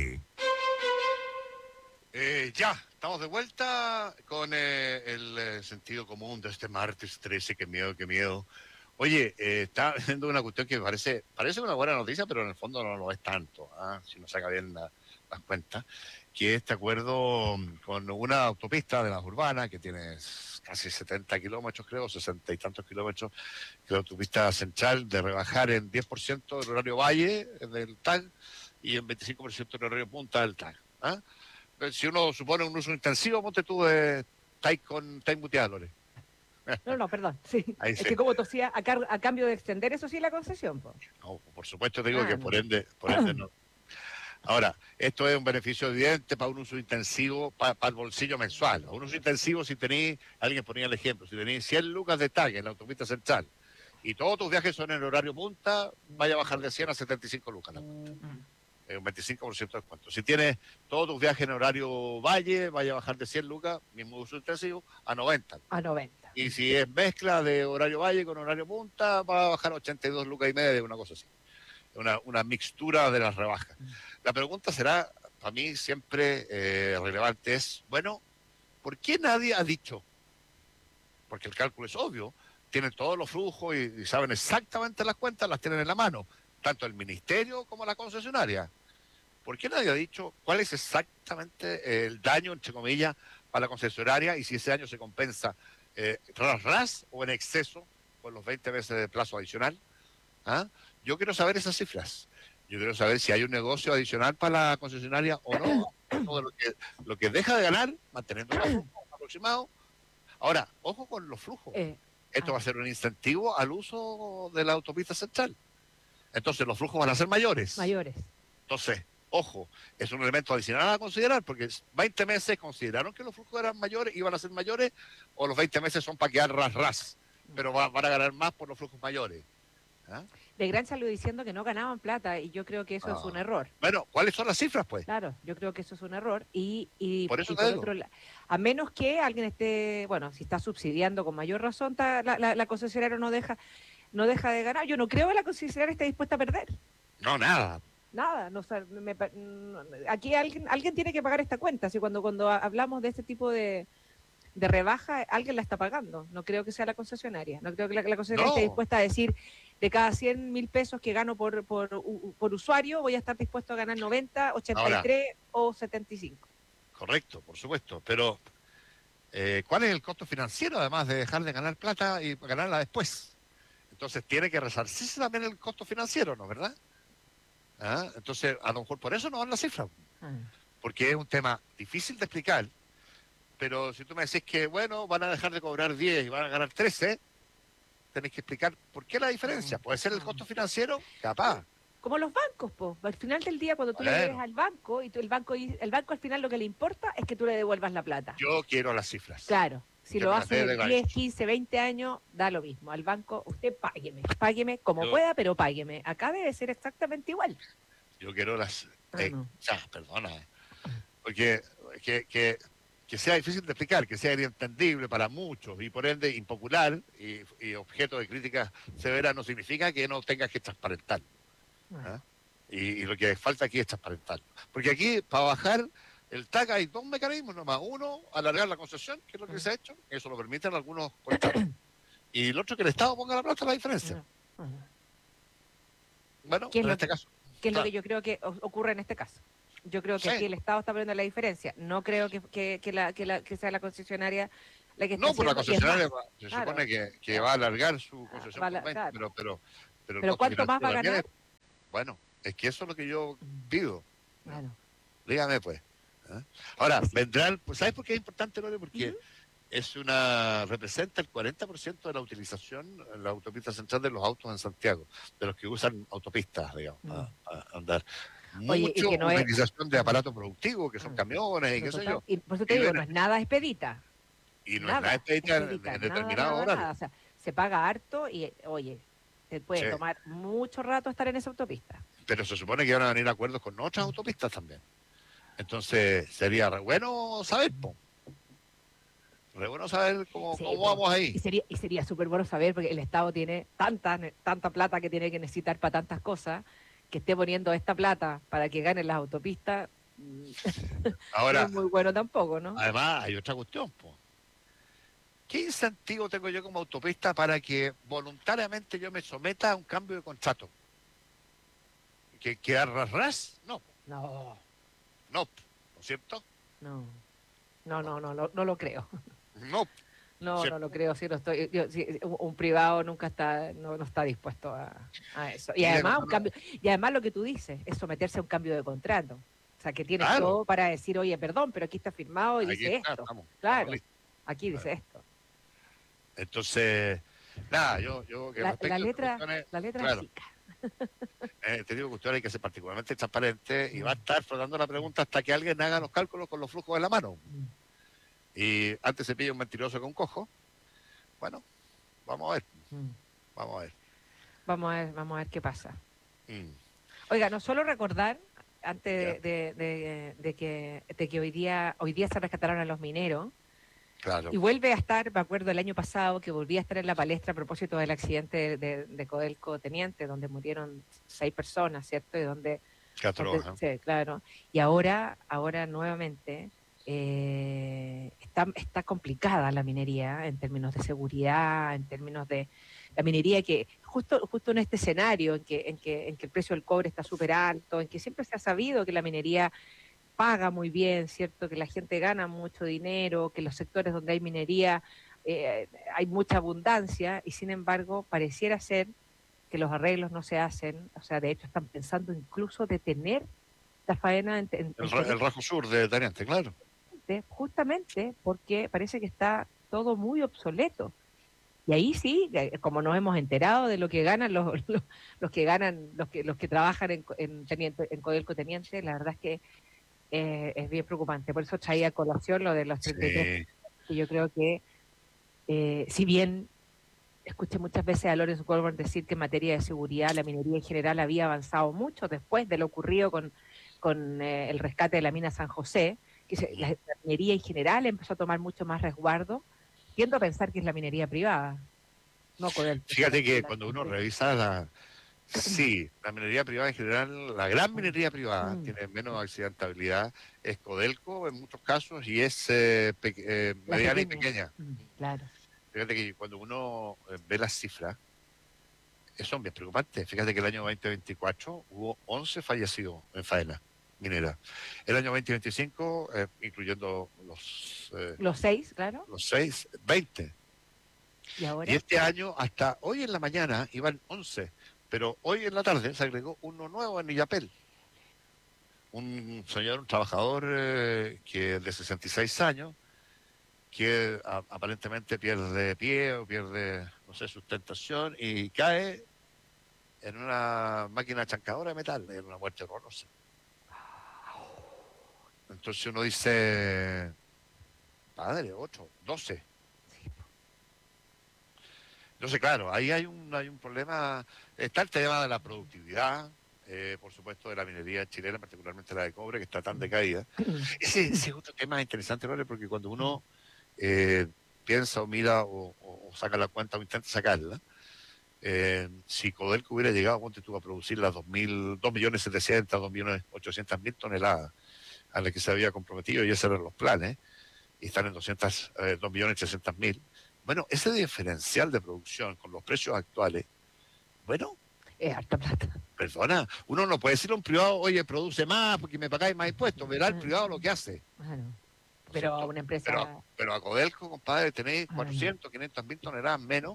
S2: Ya, estamos de vuelta con el sentido común de este martes 13. Qué miedo, qué miedo. Oye, está viendo una cuestión que parece una buena noticia, pero en el fondo no lo es tanto, si uno saca bien las cuentas, que este acuerdo con una autopista de las urbanas que tiene casi 70 kilómetros, creo, 60 y tantos kilómetros, que es la autopista central, de rebajar en 10% el horario valle del TAG y en 25% el horario punta del TAG. Si uno supone un uso intensivo, ponte tú estáis muteado, Lore.
S1: No, perdón, sí.
S2: Ahí
S1: Es
S2: sí.
S1: que como tosía, a cambio de extender, eso sí, la concesión, po.
S2: No, por supuesto te digo que
S1: no.
S2: por ende no. Ahora, esto es un beneficio evidente para un uso intensivo, para el bolsillo mensual. Un uso intensivo, si tenéis, alguien ponía el ejemplo, si tenéis 100 lucas de tag en la autopista central y todos tus viajes son en horario punta, vaya a bajar de 100 a 75 lucas la cuenta. Un 25% de descuento. Si tienes todos tus viajes en horario valle, vaya a bajar de 100 lucas, mismo uso intensivo, a 90.
S1: A 90.
S2: Y si es mezcla de horario valle con horario punta, va a bajar a 82 lucas y media, una cosa así. Una mixtura de las rebajas. La pregunta será, para mí siempre relevante, es, bueno, ¿por qué nadie ha dicho? Porque el cálculo es obvio, tienen todos los flujos y saben exactamente las cuentas, las tienen en la mano, tanto el ministerio como la concesionaria. ¿Por qué nadie ha dicho cuál es exactamente el daño, entre comillas, para la concesionaria y si ese daño se compensa ras o en exceso con los 20 meses de plazo adicional? Yo quiero saber esas cifras. Yo quiero saber si hay un negocio adicional para la concesionaria o no. Todo lo que deja de ganar, manteniendo los flujos aproximados, Ahora, ojo con los flujos. Esto va a ser un incentivo al uso de la autopista central. Entonces los flujos van a ser mayores. Entonces, ojo, es un elemento adicional a considerar, porque 20 meses consideraron que los flujos eran mayores, iban a ser mayores, o los 20 meses son para quedar ras, pero van a ganar más por los flujos mayores. ¿Ah?
S1: De Gran salió diciendo que no ganaban plata y yo creo que eso es un error.
S2: Bueno, ¿cuáles son las cifras, pues?
S1: Claro, yo creo que eso es un error y
S2: por eso
S1: por otro lado, a menos que alguien esté, bueno, si está subsidiando con mayor razón, la concesionaria no deja de ganar. Yo no creo que la concesionaria esté dispuesta a perder.
S2: No, nada.
S1: Nada, aquí alguien tiene que pagar esta cuenta. Así cuando hablamos de este tipo de rebaja, alguien la está pagando. No creo que sea la concesionaria. No creo que la concesionaria esté dispuesta a decir, de cada 100.000 pesos que gano por usuario, voy a estar dispuesto a ganar 90, 83 o 75.
S2: Correcto, por supuesto. Pero, ¿cuál es el costo financiero, además de dejar de ganar plata y ganarla después? Entonces, tiene que resarcirse también el costo financiero, ¿no es verdad? ¿Ah? Entonces, a lo mejor por eso no dan la cifra. Porque es un tema difícil de explicar. Pero si tú me decís que, bueno, van a dejar de cobrar 10 y van a ganar 13, tenés que explicar por qué la diferencia. ¿Puede ser el costo financiero? Capaz.
S1: Como los bancos, po. Al final del día, cuando tú le debes al banco, y el banco al final lo que le importa es que tú le devuelvas la plata.
S2: Yo quiero las cifras.
S1: Claro. Si lo hace de 10, 15, 20 años, da lo mismo. Al banco, usted págueme como pueda, pero págueme. Acá debe ser exactamente igual.
S2: Yo quiero las... perdona. Porque que sea difícil de explicar, que sea inentendible para muchos y por ende impopular y objeto de críticas severas no significa que no tengas que transparentarlo. ¿Ah? Y lo que falta aquí es transparentarlo. Porque aquí, para bajar el TAC hay dos mecanismos nomás. Uno, alargar la concesión, que es lo que se ha hecho, eso lo permiten algunos contratos. Y el otro, que el Estado ponga la plata, la diferencia. Bueno, en este caso.
S1: ¿Qué es lo que yo creo que ocurre en este caso? Yo creo que aquí el Estado está poniendo la diferencia. No creo que sea la concesionaria la que está
S2: no, por la concesionaria se
S1: claro,
S2: supone que va a alargar su concesión por 20,
S1: claro.
S2: pero
S1: ¿cuánto más va a ganar?
S2: Bueno, es que eso es lo que yo pido.
S1: Bueno.
S2: Dígame, pues. ¿Eh? Ahora, vendrán, pues, ¿sabes por qué es importante, Lore? Porque representa el 40% de la utilización en la autopista central de los autos en Santiago, de los que usan autopistas, digamos, a andar. Mucho utilización de aparato productivo, que son camiones y qué sé yo.
S1: Y por eso te digo, no es nada expedita.
S2: Y no es nada expedita en determinado horario.
S1: O sea, se paga harto y, oye, te puede tomar mucho rato estar en esa autopista.
S2: Pero se supone que van a venir acuerdos con otras autopistas también. Entonces, sería re bueno saber, re bueno saber cómo vamos ahí.
S1: Y sería súper bueno saber, porque el Estado tiene tanta plata que tiene que necesitar para tantas cosas, que esté poniendo esta plata para que ganen las autopistas.
S2: Ahora,
S1: no es muy bueno tampoco, ¿no?
S2: Además, hay otra cuestión, ¿qué incentivo tengo yo como autopista para que voluntariamente yo me someta a un cambio de contrato? ¿Que arrasras? No.
S1: No.
S2: ¿No es cierto?
S1: No lo creo.
S2: No.
S1: No lo creo. Si no estoy, un privado nunca no está dispuesto a eso. Y además lo que tú dices es someterse a un cambio de contrato. O sea, que tienes todo para decir, oye, perdón, pero aquí está firmado y dice esto. Claro, aquí dice esto.
S2: Entonces, nada, yo que
S1: la letra
S2: claro,
S1: chica.
S2: Te digo que usted hay que ser particularmente transparente y va a estar flotando la pregunta hasta que alguien haga los cálculos con los flujos en la mano. Y antes se pilla un mentiroso que un cojo. Bueno, vamos a ver.
S1: Vamos a ver qué pasa. Oiga, no solo recordar, antes de que hoy día se rescataron a los mineros.
S2: Claro.
S1: Y vuelve a estar, me acuerdo el año pasado, que volvía a estar en la palestra a propósito del accidente de Codelco Teniente, donde murieron 6 personas, ¿cierto? Y donde... sí, claro. Y ahora nuevamente está complicada la minería en términos de seguridad, en términos de la minería, que justo en este escenario en que el precio del cobre está súper alto, en que siempre se ha sabido que la minería paga muy bien, ¿cierto? Que la gente gana mucho dinero, que los sectores donde hay minería hay mucha abundancia, y sin embargo pareciera ser que los arreglos no se hacen. O sea, de hecho están pensando incluso detener la faena el
S2: Rajo Sur de Teniente, claro.
S1: Justamente porque parece que está todo muy obsoleto. Y ahí sí, como nos hemos enterado de lo que ganan los que ganan, los que trabajan en Codelco Teniente, la verdad es que es bien preocupante. Por eso traía a colación lo de los 33, que yo creo que si bien escuché muchas veces a Lawrence Goldberg decir que en materia de seguridad la minería en general había avanzado mucho después de lo ocurrido con el rescate de la mina San José, que la minería en general empezó a tomar mucho más resguardo. Tiendo a pensar que es la minería privada, no Codelco.
S2: Fíjate que cuando uno revisa la minería privada en general, la gran minería privada tiene menos accidentabilidad, es Codelco en muchos casos y es mediana y pequeña.
S1: Claro.
S2: Fíjate que cuando uno ve las cifras, son bien preocupantes. Fíjate que el año 2024 hubo 11 fallecidos en faena minera. El año 2025, incluyendo
S1: los 6, claro.
S2: Los 6, 20.
S1: ¿Y
S2: este año, hasta hoy en la mañana, iban 11. Pero hoy en la tarde se agregó uno nuevo en Illapel. Un señor, un trabajador que de 66 años, que aparentemente pierde pie o pierde, no sé, sustentación y cae en una máquina chancadora de metal, en una muerte horrorosa. Entonces uno dice, padre, 8, 12. Entonces, claro, ahí hay un problema. Está el tema de la productividad, por supuesto, de la minería chilena, particularmente la de cobre, que está tan decaída. Ese es otro tema interesante, ¿vale? Porque cuando uno piensa o mira o saca la cuenta o intenta sacarla, si Codelco hubiera llegado, ponte tú, a producir las 2.700.000, 2.800.000 toneladas a las que se había comprometido, y esos eran los planes, y están en 2.800.000. Bueno, ese diferencial de producción con los precios actuales, bueno,
S1: es harta plata.
S2: Perdona, uno no puede decirle a un privado, oye, produce más porque me pagáis más impuestos. Verá el privado lo que hace.
S1: Bueno, pero a una empresa...
S2: Pero a Codelco, compadre, tenéis 400, 500.000 toneladas menos.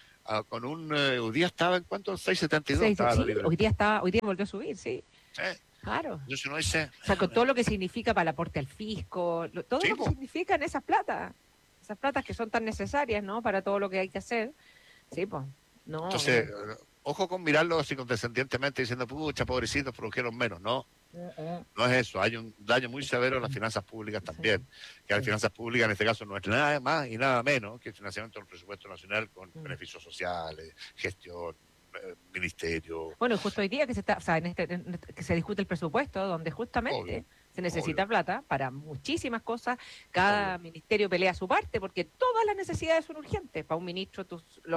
S2: Con hoy día estaba en cuánto, 6.72.
S1: Sí, hoy día volvió a subir, sí. Claro.
S2: Entonces uno dice...
S1: O sea, con todo lo que significa para el aporte al fisco, todo lo que significan esas platas que son tan necesarias, ¿no? Para todo lo que hay que hacer. Sí, pues. No.
S2: Entonces, ojo con mirarlo así condescendientemente diciendo, pucha, pobrecitos, produjeron menos, ¿no? No es eso, hay un daño muy severo en las finanzas públicas también, que las finanzas públicas en este caso no es nada más y nada menos que el financiamiento del presupuesto nacional con beneficios sociales, gestión, ministerio.
S1: Bueno, justo hoy día que que se discute el presupuesto, donde justamente se necesita plata para muchísimas cosas, cada ministerio pelea su parte, porque todas las necesidades son urgentes. Para un ministro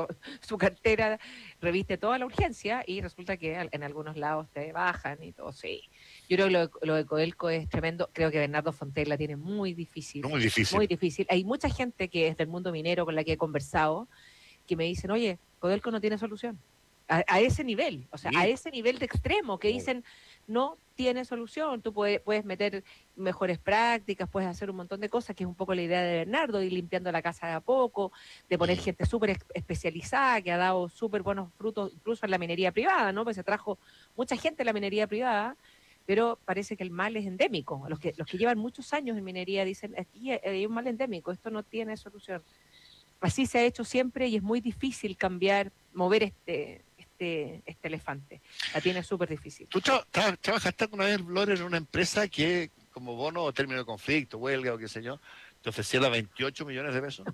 S1: su cartera reviste toda la urgencia y resulta que en algunos lados te bajan y todo, sí. Yo creo que lo de Codelco es tremendo. Creo que Bernardo Fontaine la tiene muy difícil.
S2: Muy difícil.
S1: Muy difícil. Hay mucha gente que es del mundo minero con la que he conversado que me dicen, oye, Codelco no tiene solución. A ese nivel, o sea, a ese nivel de extremo que dicen, no tiene solución. Tú puedes meter mejores prácticas, puedes hacer un montón de cosas, que es un poco la idea de Bernardo, de ir limpiando la casa de a poco, de poner gente súper especializada, que ha dado súper buenos frutos, incluso en la minería privada, ¿no? Pues se trajo mucha gente a la minería privada, pero parece que el mal es endémico. Los que llevan muchos años en minería dicen, aquí hay un mal endémico, esto no tiene solución. Así se ha hecho siempre y es muy difícil cambiar, mover este elefante. La tiene súper difícil.
S2: ¿Tú trabajaste alguna vez, Lore, en una empresa que, como bono o término de conflicto, huelga o qué sé yo, te ofreciera 28 millones de pesos?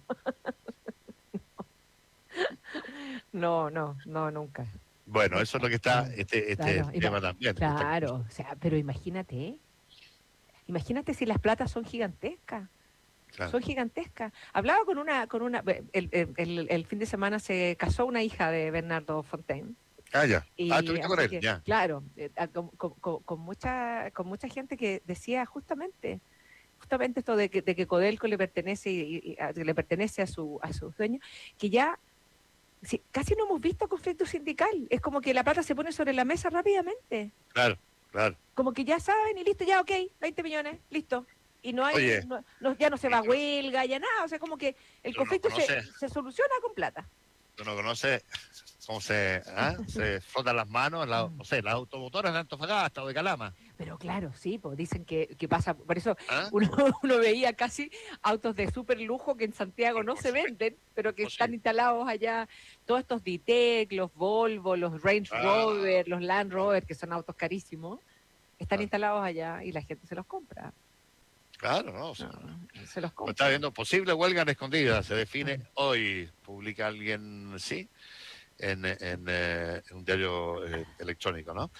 S1: No, nunca.
S2: Bueno, eso es lo que está
S1: claro,
S2: tema también.
S1: Claro, o sea, pero imagínate si las platas son gigantescas. Claro. Son gigantescas. Hablaba con una el fin de semana se casó una hija de Bernardo Fontaine.
S2: Ya. Estuviste con él, ya.
S1: Claro, con mucha gente que decía justamente esto de que Codelco le pertenece le pertenece a sus dueños, que ya casi no hemos visto conflicto sindical. Es como que la plata se pone sobre la mesa rápidamente.
S2: Claro.
S1: Como que ya saben y listo, ya, ok, 20 millones, listo. Y no hay, ya no se va a huelga, ya nada, o sea, como que el conflicto se soluciona con plata.
S2: Tú no conoces cómo se frotan las manos, no sé, las automotoras de Antofagasta o de Calama.
S1: Pero claro, sí, pues dicen que pasa, por eso
S2: ¿Ah?
S1: uno veía casi autos de súper lujo que en Santiago no se venden, pero que están instalados allá, todos estos Ditec, los Volvo, los Range Rover, los Land Rover, que son autos carísimos, están instalados allá y la gente se los compra.
S2: Claro, ¿no? O sea,
S1: se los compra.
S2: Está viendo posible huelga en escondida, se define hoy, publica alguien, sí, en un diario electrónico, ¿no?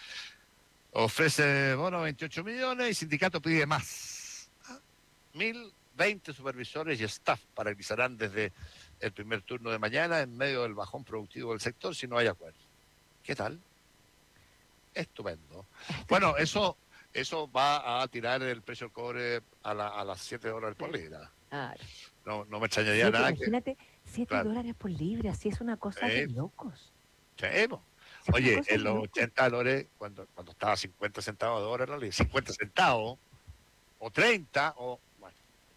S2: Ofrece bono 28 millones y sindicato pide más. 1.020 supervisores y staff paralizarán desde el primer turno de mañana en medio del bajón productivo del sector si no hay acuerdo. ¿Qué tal? Estupendo. Bueno, eso va a tirar el precio del cobre a las $7 por libra.
S1: Claro.
S2: No me extrañaría nada.
S1: Imagínate, $7 por libra, así es una cosa de locos.
S2: Sí, oye, en los $80, cuando estaba a 50 centavos de dólar, 50 centavos, o 30, o bueno,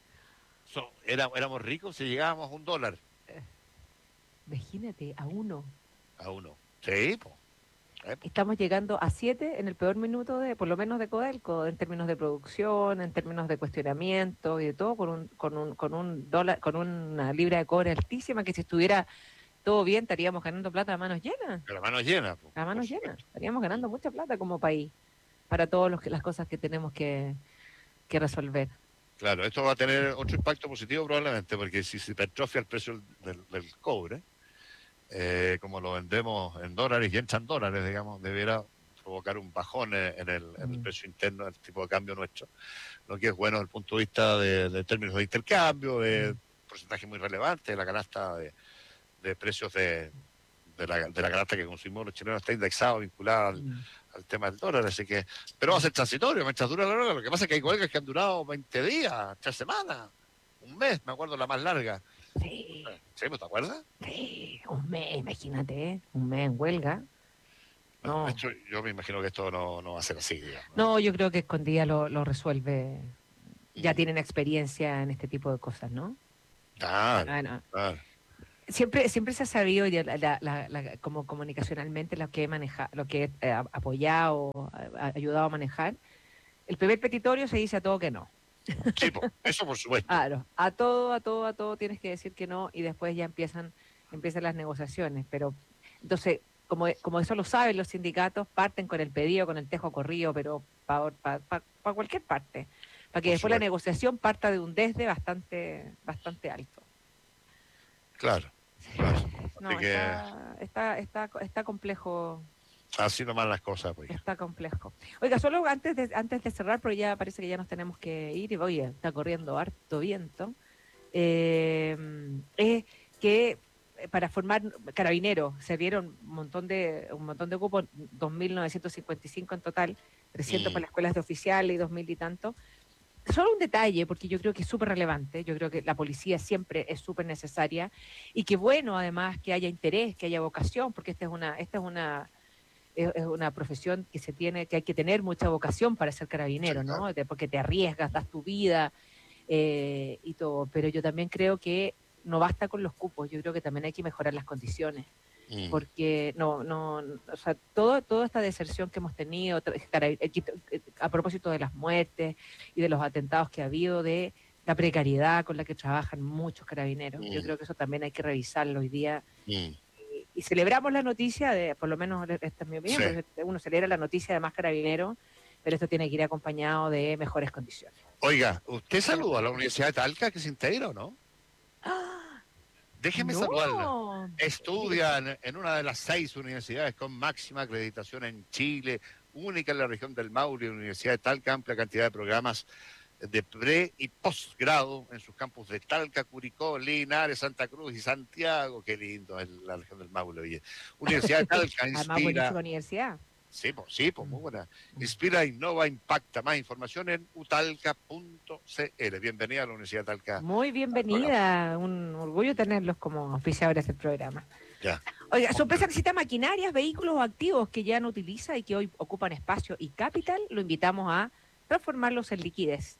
S2: éramos ricos si llegábamos a $1.
S1: Imagínate, a uno.
S2: Sí,
S1: Estamos llegando a 7 en el peor minuto por lo menos de Codelco, en términos de producción, en términos de cuestionamiento y de todo, con un dólar, con una libra de cobre altísima, que si estuviera todo bien estaríamos ganando plata a manos llenas.
S2: A manos llenas.
S1: A manos llenas. Estaríamos ganando mucha plata como país para todas las cosas que tenemos que resolver.
S2: Claro, esto va a tener otro impacto positivo probablemente, porque si se hipertrofia el precio del cobre, como lo vendemos en dólares y entran dólares, digamos, debiera provocar un bajón en el precio interno del tipo de cambio nuestro, lo que es bueno desde el punto de vista de términos de intercambio, de porcentaje muy relevante de la canasta de precios de la canasta que consumimos los chilenos está indexado, vinculado al tema del dólar, así que, pero va a ser transitorio, mientras dura la hora. Lo que pasa es que hay huelgas que han durado 20 días, 3 semanas, un mes, me acuerdo la más larga.
S1: Sí.
S2: ¿Sí, te acuerdas?
S1: Sí, un mes, imagínate, un mes en huelga. No.
S2: Esto, yo me imagino que esto no va a ser así, digamos.
S1: No, yo creo que Escondida lo resuelve. Ya tienen experiencia en este tipo de cosas, ¿no?
S2: Claro.
S1: Siempre se ha sabido como comunicacionalmente lo que he apoyado, ayudado a manejar. El primer petitorio se dice a todo que no.
S2: Sí, eso por supuesto.
S1: Claro, a todo tienes que decir que no y después ya empiezan las negociaciones. Pero entonces, como eso lo saben los sindicatos, parten con el pedido, con el tejo corrido, pero para cualquier parte, para que después la negociación parta de un desde bastante alto.
S2: Claro.
S1: No, está complejo.
S2: Así nomás las cosas, pues.
S1: Está complejo. Oiga, solo antes de cerrar, porque ya parece que ya nos tenemos que ir, y oye, está corriendo harto viento, es que para formar carabineros se dieron un montón de cupos, 2.955 en total, 300 para las escuelas de oficiales y 2.000 y tanto. Solo un detalle, porque yo creo que es súper relevante, yo creo que la policía siempre es súper necesaria, y que bueno, además, que haya interés, que haya vocación, porque esta es una profesión que hay que tener mucha vocación para ser carabinero, ¿no? Porque te arriesgas, das tu vida y todo. Pero yo también creo que no basta con los cupos, yo creo que también hay que mejorar las condiciones. Porque o sea, toda esta deserción que hemos tenido, a propósito de las muertes y de los atentados que ha habido, de la precariedad con la que trabajan muchos carabineros, yo creo que eso también hay que revisarlo hoy día. Y celebramos la noticia por lo menos esta es mi opinión, porque uno celebra la noticia de más carabineros, pero esto tiene que ir acompañado de mejores condiciones.
S2: Oiga, ¿usted saludó a la Universidad de Talca que se integra o no? Déjeme saludarla. Estudia en una de las 6 universidades con máxima acreditación en Chile, única en la región del Maule, la Universidad de Talca, amplia cantidad de programas de pre y posgrado en sus campus de Talca, Curicó, Linares, Santa Cruz y Santiago. Qué lindo es la región del Maule. Oye. Universidad de Talca inspira.
S1: Además, buenísima universidad.
S2: Sí, muy buena. Inspira, innova, impacta. Más información en utalca.cl. Bienvenida a la Universidad de Talca.
S1: Muy bienvenida. Un orgullo tenerlos como oficiadores del programa.
S2: Ya.
S1: Oiga, su empresa necesita maquinarias, vehículos o activos que ya no utiliza y que hoy ocupan espacio y capital. Lo invitamos a transformarlos en liquidez.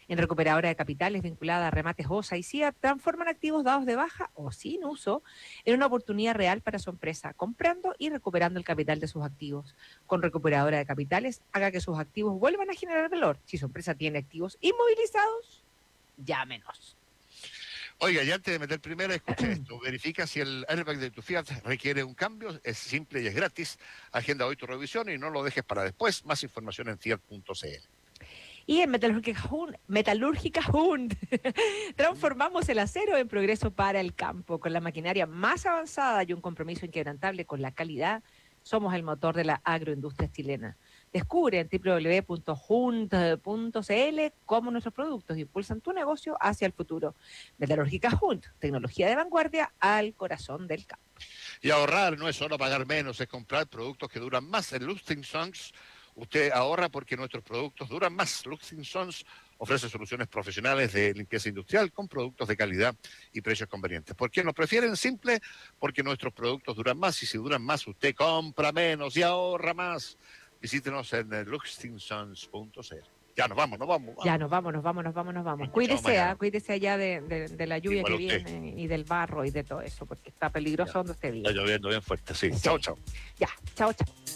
S1: En Recuperadora de Capitales, vinculada a remates OSA y CIA, transforman activos dados de baja o sin uso en una oportunidad real para su empresa, comprando y recuperando el capital de sus activos. Con Recuperadora de Capitales, haga que sus activos vuelvan a generar valor. Si su empresa tiene activos inmovilizados, llámenos.
S2: Oiga, y antes de meter primero, escucha esto. Verifica si el airbag de tu Fiat requiere un cambio. Es simple y es gratis. Agenda hoy tu revisión y no lo dejes para después. Más información en fiat.cl.
S1: Y en Metalúrgica Hund transformamos el acero en progreso para el campo. Con la maquinaria más avanzada y un compromiso inquebrantable con la calidad, somos el motor de la agroindustria chilena. Descubre en www.hund.cl cómo nuestros productos impulsan tu negocio hacia el futuro. Metalúrgica Hund, tecnología de vanguardia al corazón del campo.
S2: Y ahorrar no es solo pagar menos, es comprar productos que duran más. En Lustig Sons usted ahorra porque nuestros productos duran más. Lustig Sons ofrece soluciones profesionales de limpieza industrial con productos de calidad y precios convenientes. ¿Por qué nos prefieren? Simple, porque nuestros productos duran más y si duran más usted compra menos y ahorra más. Visítenos en lustingsons.cl. Ya nos vamos.
S1: Ya nos vamos. Cuídese allá de la lluvia que viene y del barro y de todo eso, porque está peligroso donde usted vive.
S2: Está lloviendo bien fuerte, sí. Chao.
S1: Ya, chao.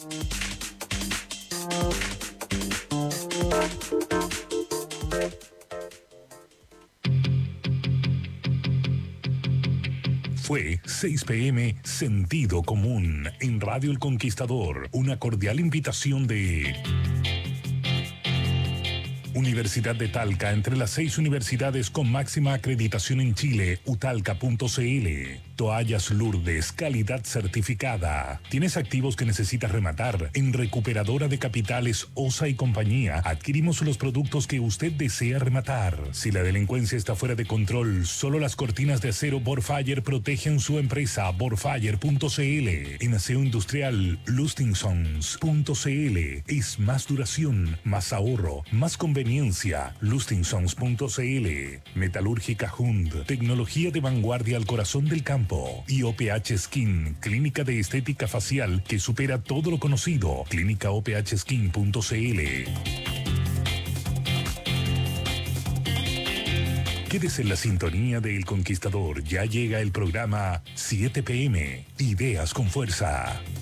S5: Fue 6 p.m. Sentido Común en Radio El Conquistador. Una cordial invitación de Universidad de Talca, entre las 6 universidades con máxima acreditación en Chile, utalca.cl. Toallas Lourdes, calidad certificada. ¿Tienes activos que necesitas rematar? En Recuperadora de Capitales, OSA y compañía, adquirimos los productos que usted desea rematar. Si la delincuencia está fuera de control, solo las cortinas de acero Borfire protegen su empresa. Borfire.cl. En aseo industrial, Lustingsons.cl. Es más duración, más ahorro, más conveniencia. Lustingsons.cl. Metalúrgica Hund, tecnología de vanguardia al corazón del campo. Y OPH Skin, clínica de estética facial que supera todo lo conocido. clínicaophskin.cl. Quédese en la sintonía de El Conquistador. Ya llega el programa 7 p.m. Ideas con Fuerza.